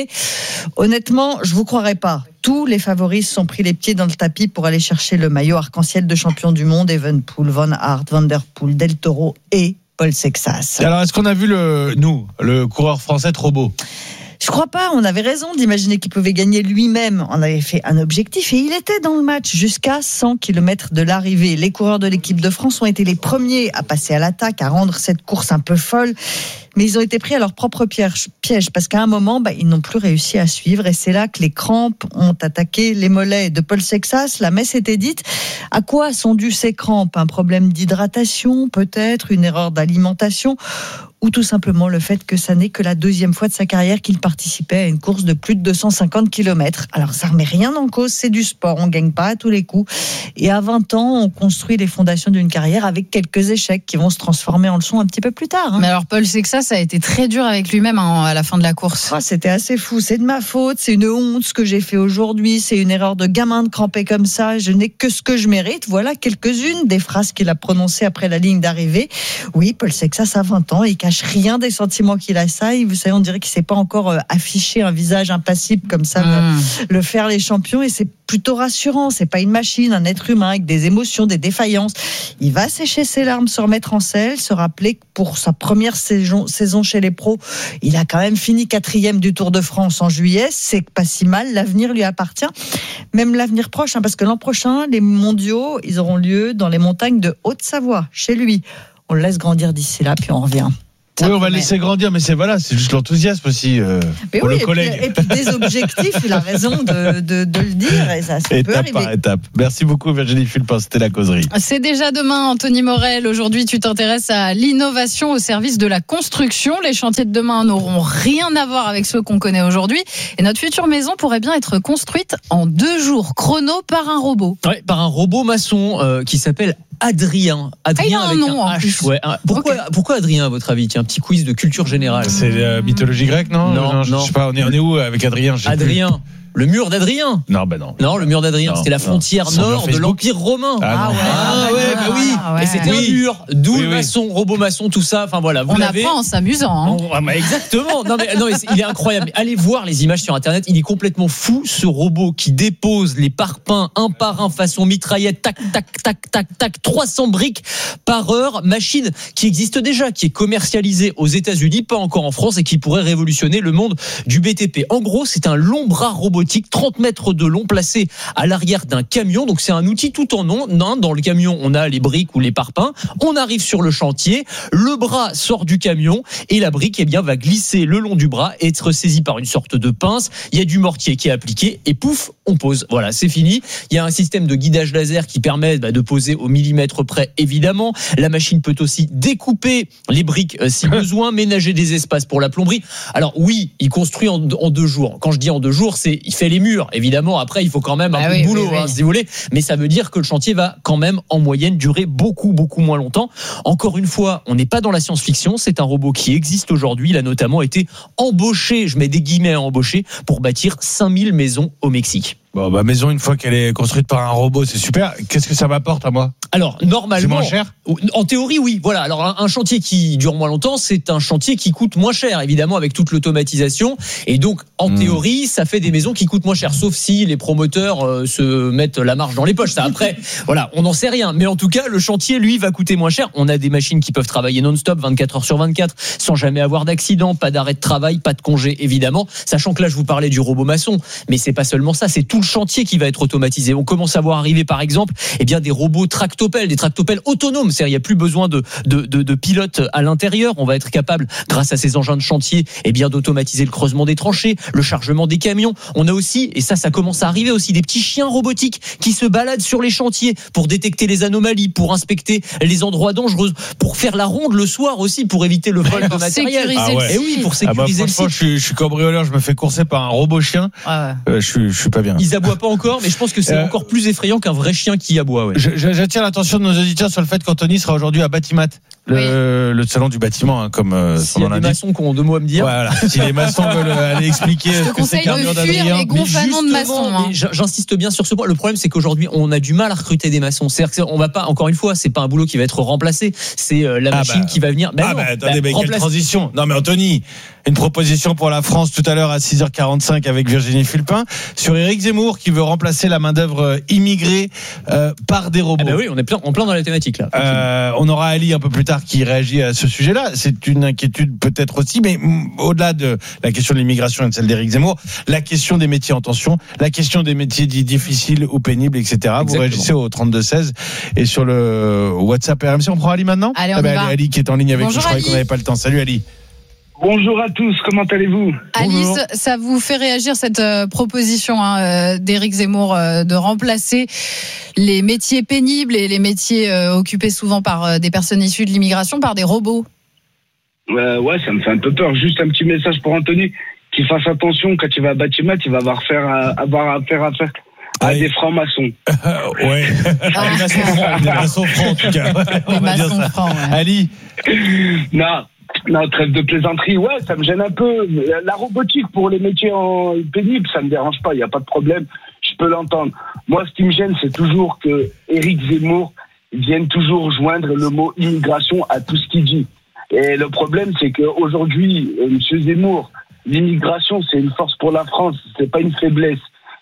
l'arrivée. Honnêtement, je vous croirais pas. Tous les favoris se sont pris les pieds dans le tapis pour aller chercher le maillot arc-en-ciel de champion du monde. Evenepoel, Van Aert, Van der Poel, Del Toro et Paul Sexas. Alors, est-ce qu'on a vu le, nous, le coureur français trop beau ? Je crois pas, on avait raison d'imaginer qu'il pouvait gagner lui-même. On avait fait un objectif et il était dans le match jusqu'à cent kilomètres de l'arrivée. Les coureurs de l'équipe de France ont été les premiers à passer à l'attaque, à rendre cette course un peu folle. Mais ils ont été pris à leur propre piège, parce qu'à un moment, bah, ils n'ont plus réussi à suivre. Et c'est là que les crampes ont attaqué les mollets de Paul Sexas. La messe était dite. À quoi sont dues ces crampes ? Un problème d'hydratation, peut-être, une erreur d'alimentation, ou tout simplement le fait que ça n'est que la deuxième fois de sa carrière qu'il participait à une course de plus de deux cent cinquante kilomètres. Alors ça ne remet rien en cause, c'est du sport, on ne gagne pas à tous les coups. Et à vingt ans, on construit les fondations d'une carrière avec quelques échecs qui vont se transformer en leçons un petit peu plus tard. Hein. Mais alors Paul Sexas a été très dur avec lui-même hein, à la fin de la course. Oh, c'était assez fou, c'est de ma faute, c'est une honte ce que j'ai fait aujourd'hui, c'est une erreur de gamin de cramper comme ça, je n'ai que ce que je mérite. Voilà quelques-unes des phrases qu'il a prononcées après la ligne d'arrivée. Oui, Paul Sexas a vingt ans, il cache rien des sentiments qu'il a, ça. Vous savez, on dirait qu'il ne s'est pas encore affiché un visage impassible comme ça, mmh. le faire les champions, et c'est plutôt rassurant. C'est pas une machine, un être humain avec des émotions, des défaillances. Il va sécher ses larmes, se remettre en selle, se rappeler que pour sa première saison, saison chez les pros, il a quand même fini quatrième du Tour de France en juillet. C'est pas si mal, l'avenir lui appartient. Même l'avenir proche, hein, parce que l'an prochain, les mondiaux, ils auront lieu dans les montagnes de Haute-Savoie, chez lui. On le laisse grandir d'ici là, puis on revient. Oui, on va le laisser grandir, mais c'est voilà, c'est juste l'enthousiasme aussi euh, pour oui, le collègue. Et puis, et puis des objectifs, il a raison de, de, de le dire, et ça, ça peut étape arriver. par étape. Merci beaucoup Virginie Fulpin, c'était la causerie. C'est déjà demain, Anthony Morel. Aujourd'hui, tu t'intéresses à l'innovation au service de la construction. Les chantiers de demain n'auront rien à voir avec ceux qu'on connaît aujourd'hui. Et notre future maison pourrait bien être construite en deux jours chrono par un robot. Ouais, par un robot maçon euh, qui s'appelle Adrien. Adrien ah, avec un nom, un H. Ouais. Pourquoi, okay. pourquoi Adrien, à votre avis ? Tiens, un petit quiz de culture générale. C'est la mythologie grecque, non ? Non, non. Je sais pas, on est, on est où avec Adrien ? Adrien. Le mur d'Adrien. Non, ben non. Non, le mur d'Adrien, non, c'était la frontière non. nord de l'Empire romain. Ah, ah ouais, ah, ouais, bah oui. Ah, ouais. Et c'était oui. un mur, d'où oui, oui. maçon, robot maçon, tout ça. Enfin voilà, vous on l'avez. apprend en s'amusant. Hein. Ah, bah, exactement. Non mais, non mais il est incroyable. Allez voir les images sur internet. Il est complètement fou, ce robot qui dépose les parpaings un par un façon mitraillette. Tac, tac, tac, tac, tac. trois cents briques par heure. Machine qui existe déjà, qui est commercialisée aux États-Unis, pas encore en France, et qui pourrait révolutionner le monde du B T P. En gros, c'est un long bras robotique, trente mètres de long, placé à l'arrière d'un camion. Donc c'est un outil tout en un. Dans le camion, on a les briques ou les parpaings. On arrive sur le chantier, le bras sort du camion et la brique eh bien, va glisser le long du bras et être saisie par une sorte de pince. Il y a du mortier qui est appliqué et pouf, on pose. Voilà, c'est fini. Il y a un système de guidage laser qui permet bah, de poser au millimètre près, évidemment. La machine peut aussi découper les briques euh, si besoin, ménager des espaces pour la plomberie. Alors oui, il construit en, en deux jours. Quand je dis en deux jours, c'est il fait les murs, évidemment. Évidemment, après, il faut quand même un ah peu oui, de boulot, oui, oui. Hein, si vous voulez. Mais ça veut dire que le chantier va quand même, en moyenne, durer beaucoup, beaucoup moins longtemps. Encore une fois, on n'est pas dans la science-fiction. C'est un robot qui existe aujourd'hui. Il a notamment été embauché, je mets des guillemets à embaucher, pour bâtir cinq mille maisons au Mexique. Bon, bah, maison, une fois qu'elle est construite par un robot, c'est super. Qu'est-ce que ça m'apporte à moi ? Alors, normalement. C'est moins cher ? En théorie, oui. Voilà. Alors, un, un chantier qui dure moins longtemps, c'est un chantier qui coûte moins cher, évidemment, avec toute l'automatisation. Et donc, en mmh. théorie, ça fait des maisons qui coûtent moins cher. Sauf si les promoteurs euh, se mettent la marge dans les poches. Ça, après, voilà, on n'en sait rien. Mais en tout cas, le chantier, lui, va coûter moins cher. On a des machines qui peuvent travailler non-stop, vingt-quatre heures sur vingt-quatre, sans jamais avoir d'accident, pas d'arrêt de travail, pas de congé, évidemment. Sachant que là, je vous parlais du robot maçon. Mais c'est pas seulement ça, c'est tout le chantier qui va être automatisé. On commence à voir arriver, par exemple, eh bien, des robots tractopelles, des tractopelles autonomes. C'est-à-dire, il n'y a plus besoin de, de, de, de pilotes à l'intérieur. On va être capable, grâce à ces engins de chantier, eh bien, d'automatiser le creusement des tranchées, le chargement des camions. On a aussi, et ça, ça commence à arriver aussi, des petits chiens robotiques qui se baladent sur les chantiers pour détecter les anomalies, pour inspecter les endroits dangereux, pour faire la ronde le soir aussi, pour éviter le vol de matériel. Ah ouais. Et oui, pour sécuriser ah bah, le site. Je suis, je suis cambrioleur, je me fais courser par un robot chien. Ah ouais. euh, je suis, je suis pas bien. Ils aboient pas encore, mais je pense que c'est euh, encore plus effrayant qu'un vrai chien qui aboie. Ouais. Je, j'attire l'attention de nos auditeurs sur le fait qu'Anthony sera aujourd'hui à Batimat. Le, oui. le salon du bâtiment, hein, comme euh, son nom l'indique. Des maçons qui ont deux mots à me dire. Voilà. Si les maçons veulent aller expliquer ce que c'est qu'Armure d'Adrien. Les gonflements de maçons. Hein. J'insiste bien sur ce point. Le problème, c'est qu'aujourd'hui, on a du mal à recruter des maçons. C'est-à-dire qu'on va pas, encore une fois, c'est pas un boulot qui va être remplacé. C'est euh, la ah machine bah. qui va venir. Ben ah non, bah attendez, bah, quelle transition. Non mais Anthony, une proposition pour la France tout à l'heure à six heures quarante-cinq avec Virginie Fulpin sur Éric Zemmour qui veut remplacer la main-d'œuvre immigrée euh, par des robots. Ah bah oui, on est plein, en plein dans la thématique là. Euh, on aura Ali un peu plus tard qui réagit à ce sujet-là. C'est une inquiétude peut-être aussi, mais au-delà de la question de l'immigration et de celle d'Éric Zemmour, la question des métiers en tension, la question des métiers dits difficiles ou pénibles, et cetera. Exactement. Vous réagissez au trente-deux seize et sur le WhatsApp R M C. On prend Ali maintenant. Allez, on ah bah, Ali qui est en ligne avec Bonjour nous. Je croyais qu'on n'avait pas le temps. Salut Ali. Bonjour à tous, comment allez-vous ? Alice, Bonjour. Ça vous fait réagir cette euh, proposition hein, d'Éric Zemmour euh, de remplacer les métiers pénibles et les métiers euh, occupés souvent par euh, des personnes issues de l'immigration par des robots ? euh, Ouais, ça me fait un peu peur. Juste un petit message pour Anthony, qu'il fasse attention quand il va à Batimat, il va avoir affaire à, avoir affaire à faire à oui. des francs-maçons. Euh, ouais, ah. des maçons francs, des maçons francs en tout cas. Des maçons francs, ouais. Ali. Non. Non, trêve de plaisanterie, ouais, ça me gêne un peu. La robotique pour les métiers en pénibles, ça me dérange pas, il n'y a pas de problème, je peux l'entendre. Moi, ce qui me gêne, c'est toujours que Éric Zemmour vienne toujours joindre le mot immigration à tout ce qu'il dit. Et le problème, c'est qu'aujourd'hui, M. Zemmour, l'immigration, c'est une force pour la France, c'est pas une faiblesse.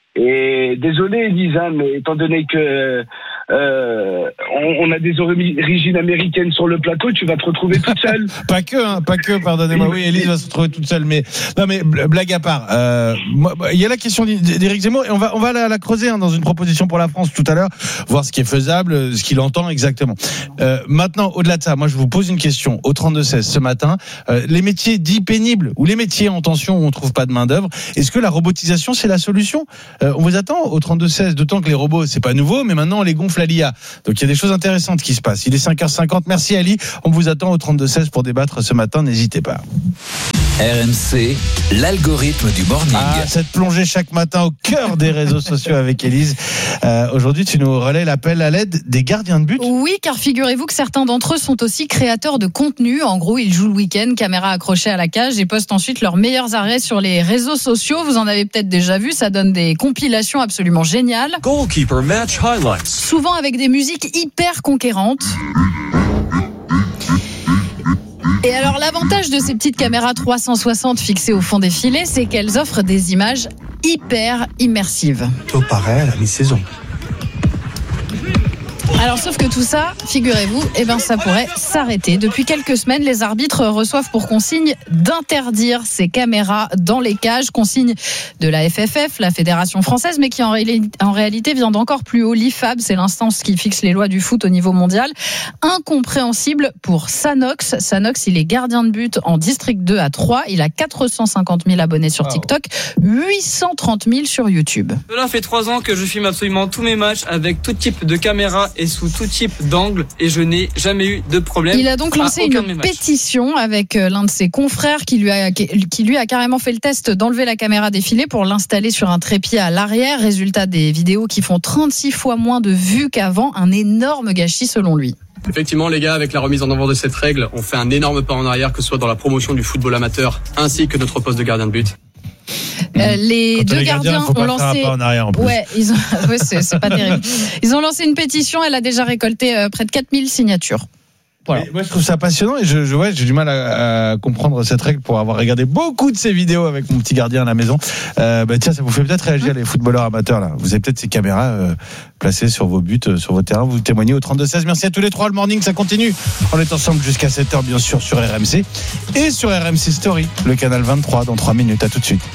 Et désolé, Elise, hein, mais étant donné que euh, on, on a des origines américaines sur le plateau, tu vas te retrouver toute seule. Pas que, hein, pas que, pardonnez-moi. Oui, Elise va se retrouver toute seule, mais non, mais blague à part. Euh, il y a la question d'Éric Zemmour et on va on va la, la creuser hein, dans une proposition pour la France tout à l'heure, voir ce qui est faisable, ce qu'il entend exactement. Euh, maintenant, au-delà de ça, moi je vous pose une question au trente-deux seize ce matin. Euh, les métiers dits pénibles ou les métiers en tension où on trouve pas de main d'œuvre, est-ce que la robotisation c'est la solution ? Euh, on vous attend au trente-deux seize, d'autant que les robots, c'est pas nouveau, mais maintenant on les gonfle à l'I A. Donc il y a des choses intéressantes qui se passent. Il est cinq heures cinquante. Merci Ali. On vous attend au trente-deux seize pour débattre ce matin. N'hésitez pas. R M C, l'algorithme du morning. Ah, cette plongée chaque matin au cœur des réseaux sociaux avec Élise. Euh, aujourd'hui, tu nous relais l'appel à l'aide des gardiens de but. Oui, car figurez-vous que certains d'entre eux sont aussi créateurs de contenu. En gros, ils jouent le week-end, caméra accrochée à la cage, et postent ensuite leurs meilleurs arrêts sur les réseaux sociaux. Vous en avez peut-être déjà vu, ça donne des compilations absolument géniales. Goalkeeper match highlights. Souvent avec des musiques hyper conquérantes. Et alors l'avantage de ces petites caméras trois cent soixante fixées au fond des filets, c'est qu'elles offrent des images hyper immersives. Tout pareil à la mi-saison. Alors sauf que tout ça, figurez-vous, eh ben ça pourrait s'arrêter. Depuis quelques semaines, les arbitres reçoivent pour consigne d'interdire ces caméras dans les cages, consigne de la F F F, la Fédération française, mais qui en, ré- en réalité vient d'encore plus haut. L'I F A B, c'est l'instance qui fixe les lois du foot au niveau mondial. Incompréhensible pour Sanox. Sanox, il est gardien de but en District deux à Troyes. Il a quatre cent cinquante mille abonnés sur TikTok, huit cent trente mille sur YouTube. Cela fait trois ans que je filme absolument tous mes matchs avec tout type de caméra et sous tout type d'angle et je n'ai jamais eu de problème. Il a donc lancé une pétition avec l'un de ses confrères qui lui a qui lui a carrément fait le test d'enlever la caméra des filets pour l'installer sur un trépied à l'arrière. Résultat, des vidéos qui font trente-six fois moins de vues qu'avant, un énorme gâchis selon lui. Effectivement, les gars, avec la remise en avant de cette règle, on fait un énorme pas en arrière, que ce soit dans la promotion du football amateur ainsi que notre poste de gardien de but. Euh, les Quand deux les gardiens, gardiens ont lancé. En arrière en plus. Ouais, ils ont. Ouais, c'est, c'est pas terrible. Ils ont lancé une pétition. Elle a déjà récolté euh, près de quatre mille signatures. Voilà. Moi, je trouve ça passionnant et je, je ouais, j'ai du mal à, à comprendre cette règle pour avoir regardé beaucoup de ces vidéos avec mon petit gardien à la maison. Euh, bah tiens, ça vous fait peut-être réagir les footballeurs amateurs là. Vous avez peut-être ces caméras euh, placées sur vos buts, euh, sur vos terrains. Vous témoignez au trente-deux seize. Merci à tous les trois. Le morning, ça continue. On est ensemble jusqu'à sept heures bien sûr sur R M C et sur R M C Story, le canal vingt-trois dans trois minutes. À tout de suite.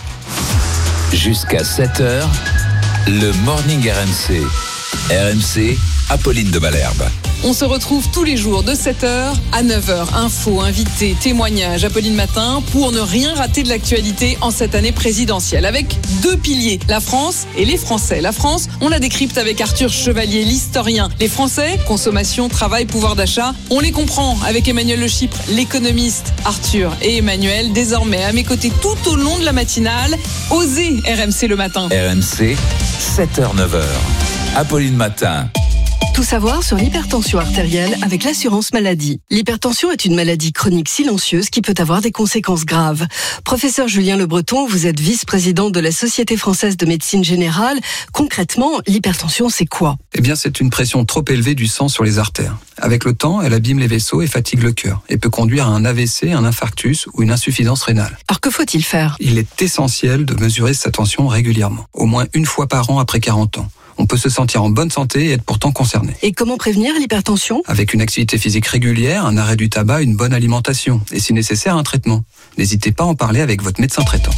Jusqu'à sept heures, le morning R M C. R M C, Apolline de Malherbe. On se retrouve tous les jours de sept heures à neuf heures. Infos, invités, témoignages, Apolline Matin, pour ne rien rater de l'actualité en cette année présidentielle. Avec deux piliers, la France et les Français. La France, on la décrypte avec Arthur Chevalier, l'historien. Les Français, consommation, travail, pouvoir d'achat, on les comprend avec Emmanuel Le Chypre, l'économiste. Arthur et Emmanuel, désormais à mes côtés tout au long de la matinale. Osez R M C le matin. R M C, sept heures neuf heures. Apolline Matin. Tout savoir sur l'hypertension artérielle avec l'assurance maladie. L'hypertension est une maladie chronique silencieuse qui peut avoir des conséquences graves. Professeur Julien Le Breton, vous êtes vice-président de la Société française de médecine générale. Concrètement, l'hypertension, c'est quoi ? Eh bien, c'est une pression trop élevée du sang sur les artères. Avec le temps, elle abîme les vaisseaux et fatigue le cœur et peut conduire à un A V C, un infarctus ou une insuffisance rénale. Alors que faut-il faire ? Il est essentiel de mesurer sa tension régulièrement, au moins une fois par an après quarante ans. On peut se sentir en bonne santé et être pourtant concerné. Et comment prévenir l'hypertension ? Avec une activité physique régulière, un arrêt du tabac, une bonne alimentation et si nécessaire un traitement. N'hésitez pas à en parler avec votre médecin traitant.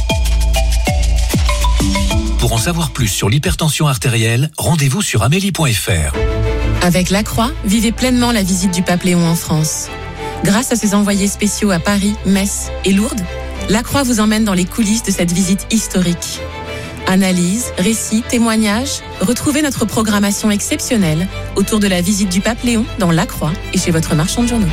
Pour en savoir plus sur l'hypertension artérielle, rendez-vous sur amélie point f r. Avec La Croix, vivez pleinement la visite du pape Léon en France. Grâce à ses envoyés spéciaux à Paris, Metz et Lourdes, La Croix vous emmène dans les coulisses de cette visite historique. Analyse, récits, témoignages, retrouvez notre programmation exceptionnelle autour de la visite du pape Léon dans La Croix et chez votre marchand de journaux.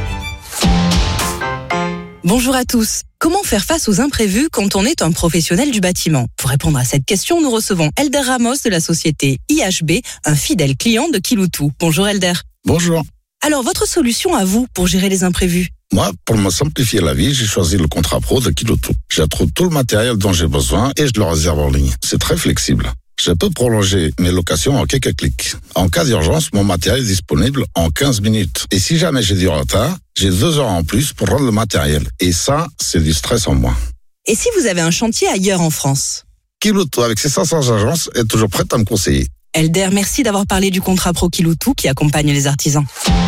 Bonjour à tous. Comment faire face aux imprévus quand on est un professionnel du bâtiment ? Pour répondre à cette question, nous recevons Elder Ramos de la société I H B, un fidèle client de Kiloutou. Bonjour Elder. Bonjour. Alors, votre solution à vous pour gérer les imprévus ? Moi, pour me simplifier la vie, j'ai choisi le contrat pro de Kiloutou. Je trouve tout le matériel dont j'ai besoin et je le réserve en ligne. C'est très flexible. Je peux prolonger mes locations en quelques clics. En cas d'urgence, mon matériel est disponible en quinze minutes. Et si jamais j'ai du retard, j'ai deux heures en plus pour rendre le matériel. Et ça, c'est du stress en moins. Et si vous avez un chantier ailleurs en France ? Kiloutou, avec ses cinq cents agences, est toujours prête à me conseiller. Elder, merci d'avoir parlé du contrat pro Kiloutou qui accompagne les artisans.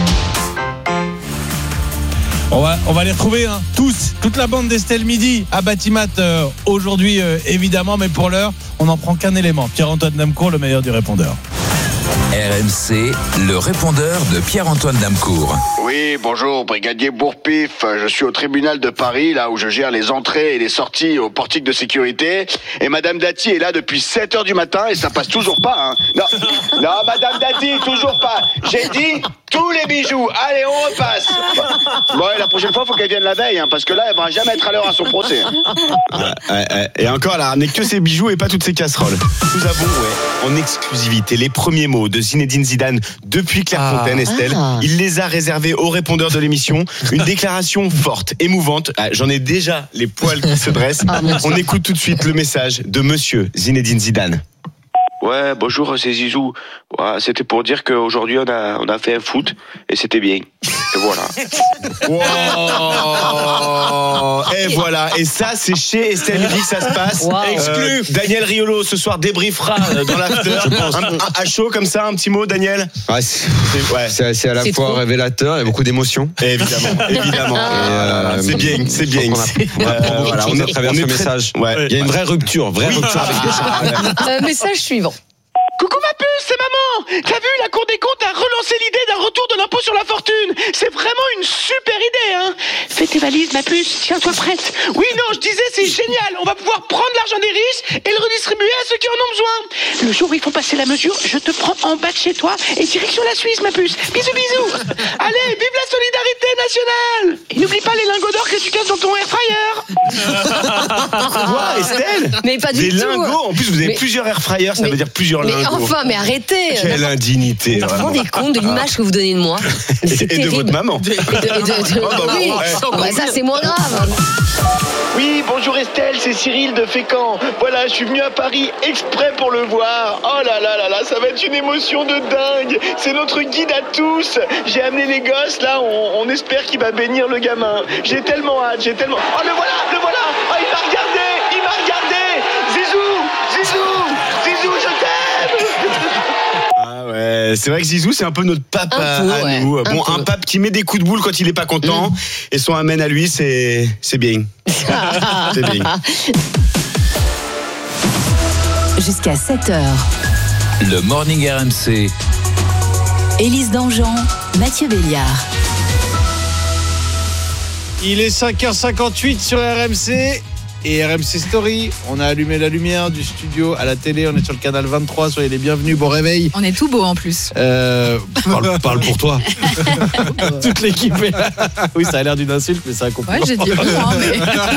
On va, on va les retrouver hein, tous, toute la bande d'Estelle Midi à Batimat euh, aujourd'hui euh, évidemment, mais pour l'heure, on n'en prend qu'un élément. Pierre-Antoine Damcourt, le meilleur du répondeur. R M C, le répondeur de Pierre-Antoine Damcourt. Oui, bonjour, brigadier Bourpif. Je suis au tribunal de Paris, là où je gère les entrées et les sorties au portique de sécurité. Et Madame Dati est là depuis sept heures du matin et ça passe toujours pas, hein. Non, non, Madame Dati, toujours pas. J'ai dit tous les bijoux. Allez, on repasse. Bon, et la prochaine fois, faut qu'elle vienne la veille, hein, parce que là, elle va jamais être à l'heure à son procès. Ouais, et encore, elle a ramené que ses bijoux et pas toutes ses casseroles. Nous avons, ouais, en exclusivité, les premiers mots de Zinedine Zidane depuis Clairefontaine, ah, Estelle. Ah. Il les a réservés aux répondeurs de l'émission. Une déclaration forte, émouvante. Ah, j'en ai déjà les poils qui se dressent. Ah, on écoute tout de suite le message de monsieur Zinedine Zidane. Ouais, bonjour, c'est Zizou. Ouais, c'était pour dire qu'aujourd'hui, on a, on a fait un foot et c'était bien. Et voilà. Wow. Et voilà. Et ça, c'est chez Estelle Midi que ça se passe. Wow. Exclu. Euh, Daniel Riolo, ce soir, débriefera dans l'after. Un, un, à chaud, comme ça, un petit mot, Daniel. Ouais, c'est, ouais. c'est, c'est à la c'est fois trop. révélateur, il y a beaucoup d'émotions. Évidemment, évidemment. Et euh, c'est bien, c'est bien. On, a, on apprend beaucoup de choses à travers ce message. Ouais. Il y a une vraie rupture, vraie oui. rupture avec des euh, Message suivant. Coucou ma puce, c'est maman. T'as vu, la Cour des comptes a relancé l'idée d'un retour de l'impôt sur la fortune. C'est vraiment une super idée, hein. Fais tes valises, ma puce, tiens-toi prête. Oui, non, je disais, c'est génial. On va pouvoir prendre l'argent des riches et le redistribuer à ceux qui en ont besoin. Le jour où ils font passer la mesure, je te prends en bas de chez toi et direction la Suisse, ma puce. Bisous, bisous. Allez, vive la solidarité nationale. Et n'oublie pas les lingots d'or que tu casses dans ton air fryer. Quoi, Estelle? Mais pas du des tout. Des lingots. En plus, vous avez mais... plusieurs air fryers, ça mais... veut dire plusieurs mais lingots. Enfin, mais arrêtez. Quelle indignité. Vous vous rendez compte de l'image que vous donnez de moi? Et, et de votre maman. Et de, et de, de, oh, bah, oui, ouais. Bah, ça c'est moins grave. Oui, bonjour Estelle, c'est Cyril de Fécamp. Voilà, je suis venu à Paris exprès pour le voir. Oh là là là là, ça va être une émotion de dingue. C'est notre guide à tous. J'ai amené les gosses, là, on, on espère qu'il va bénir le gamin. J'ai tellement hâte, j'ai tellement... Oh, le voilà, le voilà. Oh, il m'a regardé, il m'a regardé. Zizou, Zizou, Zizou, je t'aime. Ah ouais, c'est vrai que Zizou, c'est un peu notre pape un à, peu, à ouais, nous. un Bon, peu. un pape qui met des coups de boule quand il est pas content, mmh. et son amène à lui, c'est, c'est bien. C'est bien. Jusqu'à sept heures. Le Morning R M C. Élise Dangean, Mathieu Béliard. Il est cinq heures cinquante-huit sur R M C. et R M C Story. On a allumé la lumière du studio à la télé. On est sur le canal vingt-trois. Soyez les bienvenus. Bon réveil. On est tout beau en plus. Euh, parle, parle pour toi. Toute l'équipe est là. Oui, ça a l'air d'une insulte, mais c'est un compliment. Ouais, j'ai dit bon, hein,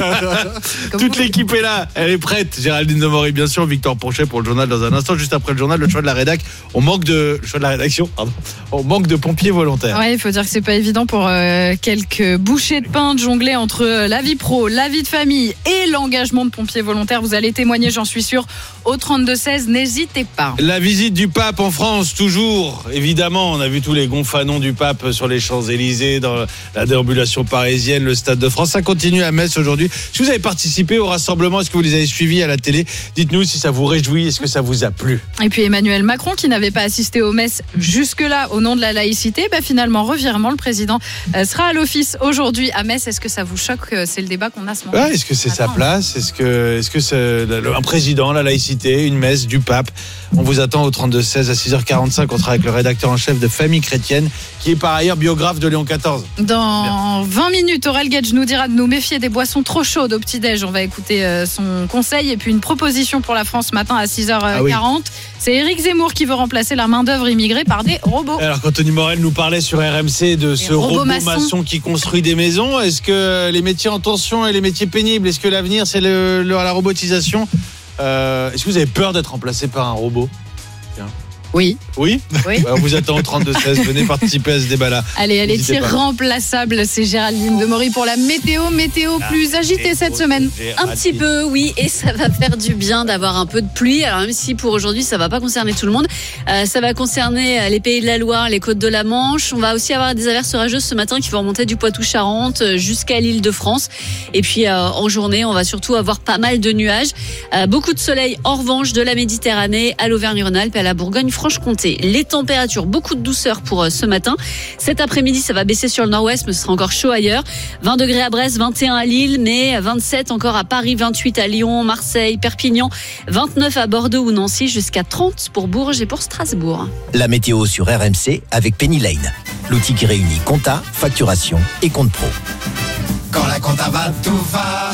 mais... Toute l'équipe est là. Elle est prête. Géraldine Demory, bien sûr. Victor Pourchet pour le journal dans un instant. Juste après le journal, le choix de la rédac. On manque de le choix de la rédaction. Pardon. On manque de pompiers volontaires. Ouais, il faut dire que c'est pas évident pour euh, quelques bouchées de pain de jongler entre euh, la vie pro, la vie de famille et l'engagement de pompiers volontaires. Vous allez témoigner, j'en suis sûr, au trente-deux seize. N'hésitez pas. La visite du pape en France, toujours. Évidemment, on a vu tous les gonfanons du pape sur les Champs-Élysées, dans la déambulation parisienne, le Stade de France. Ça continue à Metz aujourd'hui. Si vous avez participé au rassemblement, est-ce que vous les avez suivis à la télé? Dites-nous si ça vous réjouit, est-ce que ça vous a plu? Et puis Emmanuel Macron, qui n'avait pas assisté aux messes jusque-là au nom de la laïcité, bah finalement, revirement, le président sera à l'office aujourd'hui à Metz. Est-ce que ça vous choque? C'est le débat qu'on a ce moment. Ouais, est-ce que c'est sa place? Est-ce que, est-ce que c'est un président, la laïcité, une messe du pape? On vous attend au trente-deux seize à six heures quarante-cinq. On sera avec le rédacteur en chef de Famille Chrétienne, qui est par ailleurs biographe de Léon quatorze. Dans Bien. vingt minutes, Aurel Gage nous dira de nous méfier des boissons trop chaudes au petit-déj. On va écouter son conseil. Et puis une proposition pour la France ce matin à six heures quarante. Ah oui. C'est Éric Zemmour qui veut remplacer la main-d'œuvre immigrée par des robots. Alors, quand Tony Morel nous parlait sur R M C de les ce robot maçon qui construit des maisons, est-ce que les métiers en tension et les métiers pénibles, est-ce que l'avenir c'est le, le, la robotisation? euh, Est-ce que vous avez peur d'être remplacé par un robot? Tiens. Oui. Oui, oui. On vous attend au trente-deux seize. Venez participer à ce débat-là. Allez, elle est irremplaçable. C'est Géraldine Demory pour la météo. Météo plus agitée cette semaine. Un petit peu, oui. Et ça va faire du bien d'avoir un peu de pluie. Alors, même si pour aujourd'hui, ça va pas concerner tout le monde. Euh, ça va concerner les Pays de la Loire, les côtes de la Manche. On va aussi avoir des averses orageuses ce matin qui vont remonter du Poitou-Charentes jusqu'à l'Île-de-France. Et puis, euh, en journée, on va surtout avoir pas mal de nuages. Euh, beaucoup de soleil, en revanche, de la Méditerranée à l'Auvergne-Rhône-Alpes et à la Bourgogne Franche-Comté. Les températures, beaucoup de douceur pour ce matin. Cet après-midi, ça va baisser sur le nord-ouest, mais ce sera encore chaud ailleurs. vingt degrés à Brest, vingt et un à Lille, mais vingt-sept encore à Paris, vingt-huit à Lyon, Marseille, Perpignan, vingt-neuf à Bordeaux ou Nancy, jusqu'à trente pour Bourges et pour Strasbourg. La météo sur R M C avec Penny Lane, l'outil qui réunit compta, facturation et compte pro. Quand la compta va, tout va.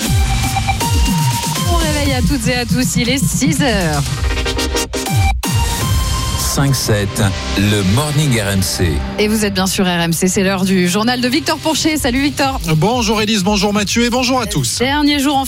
Bon réveil à toutes et à tous, il est six heures. cinq sept, le Morning R M C. Et vous êtes bien sûr R M C, c'est l'heure du journal de Victor Pourchet. Salut Victor. Bonjour Élise, bonjour Mathieu et bonjour à tous. Dernier jour en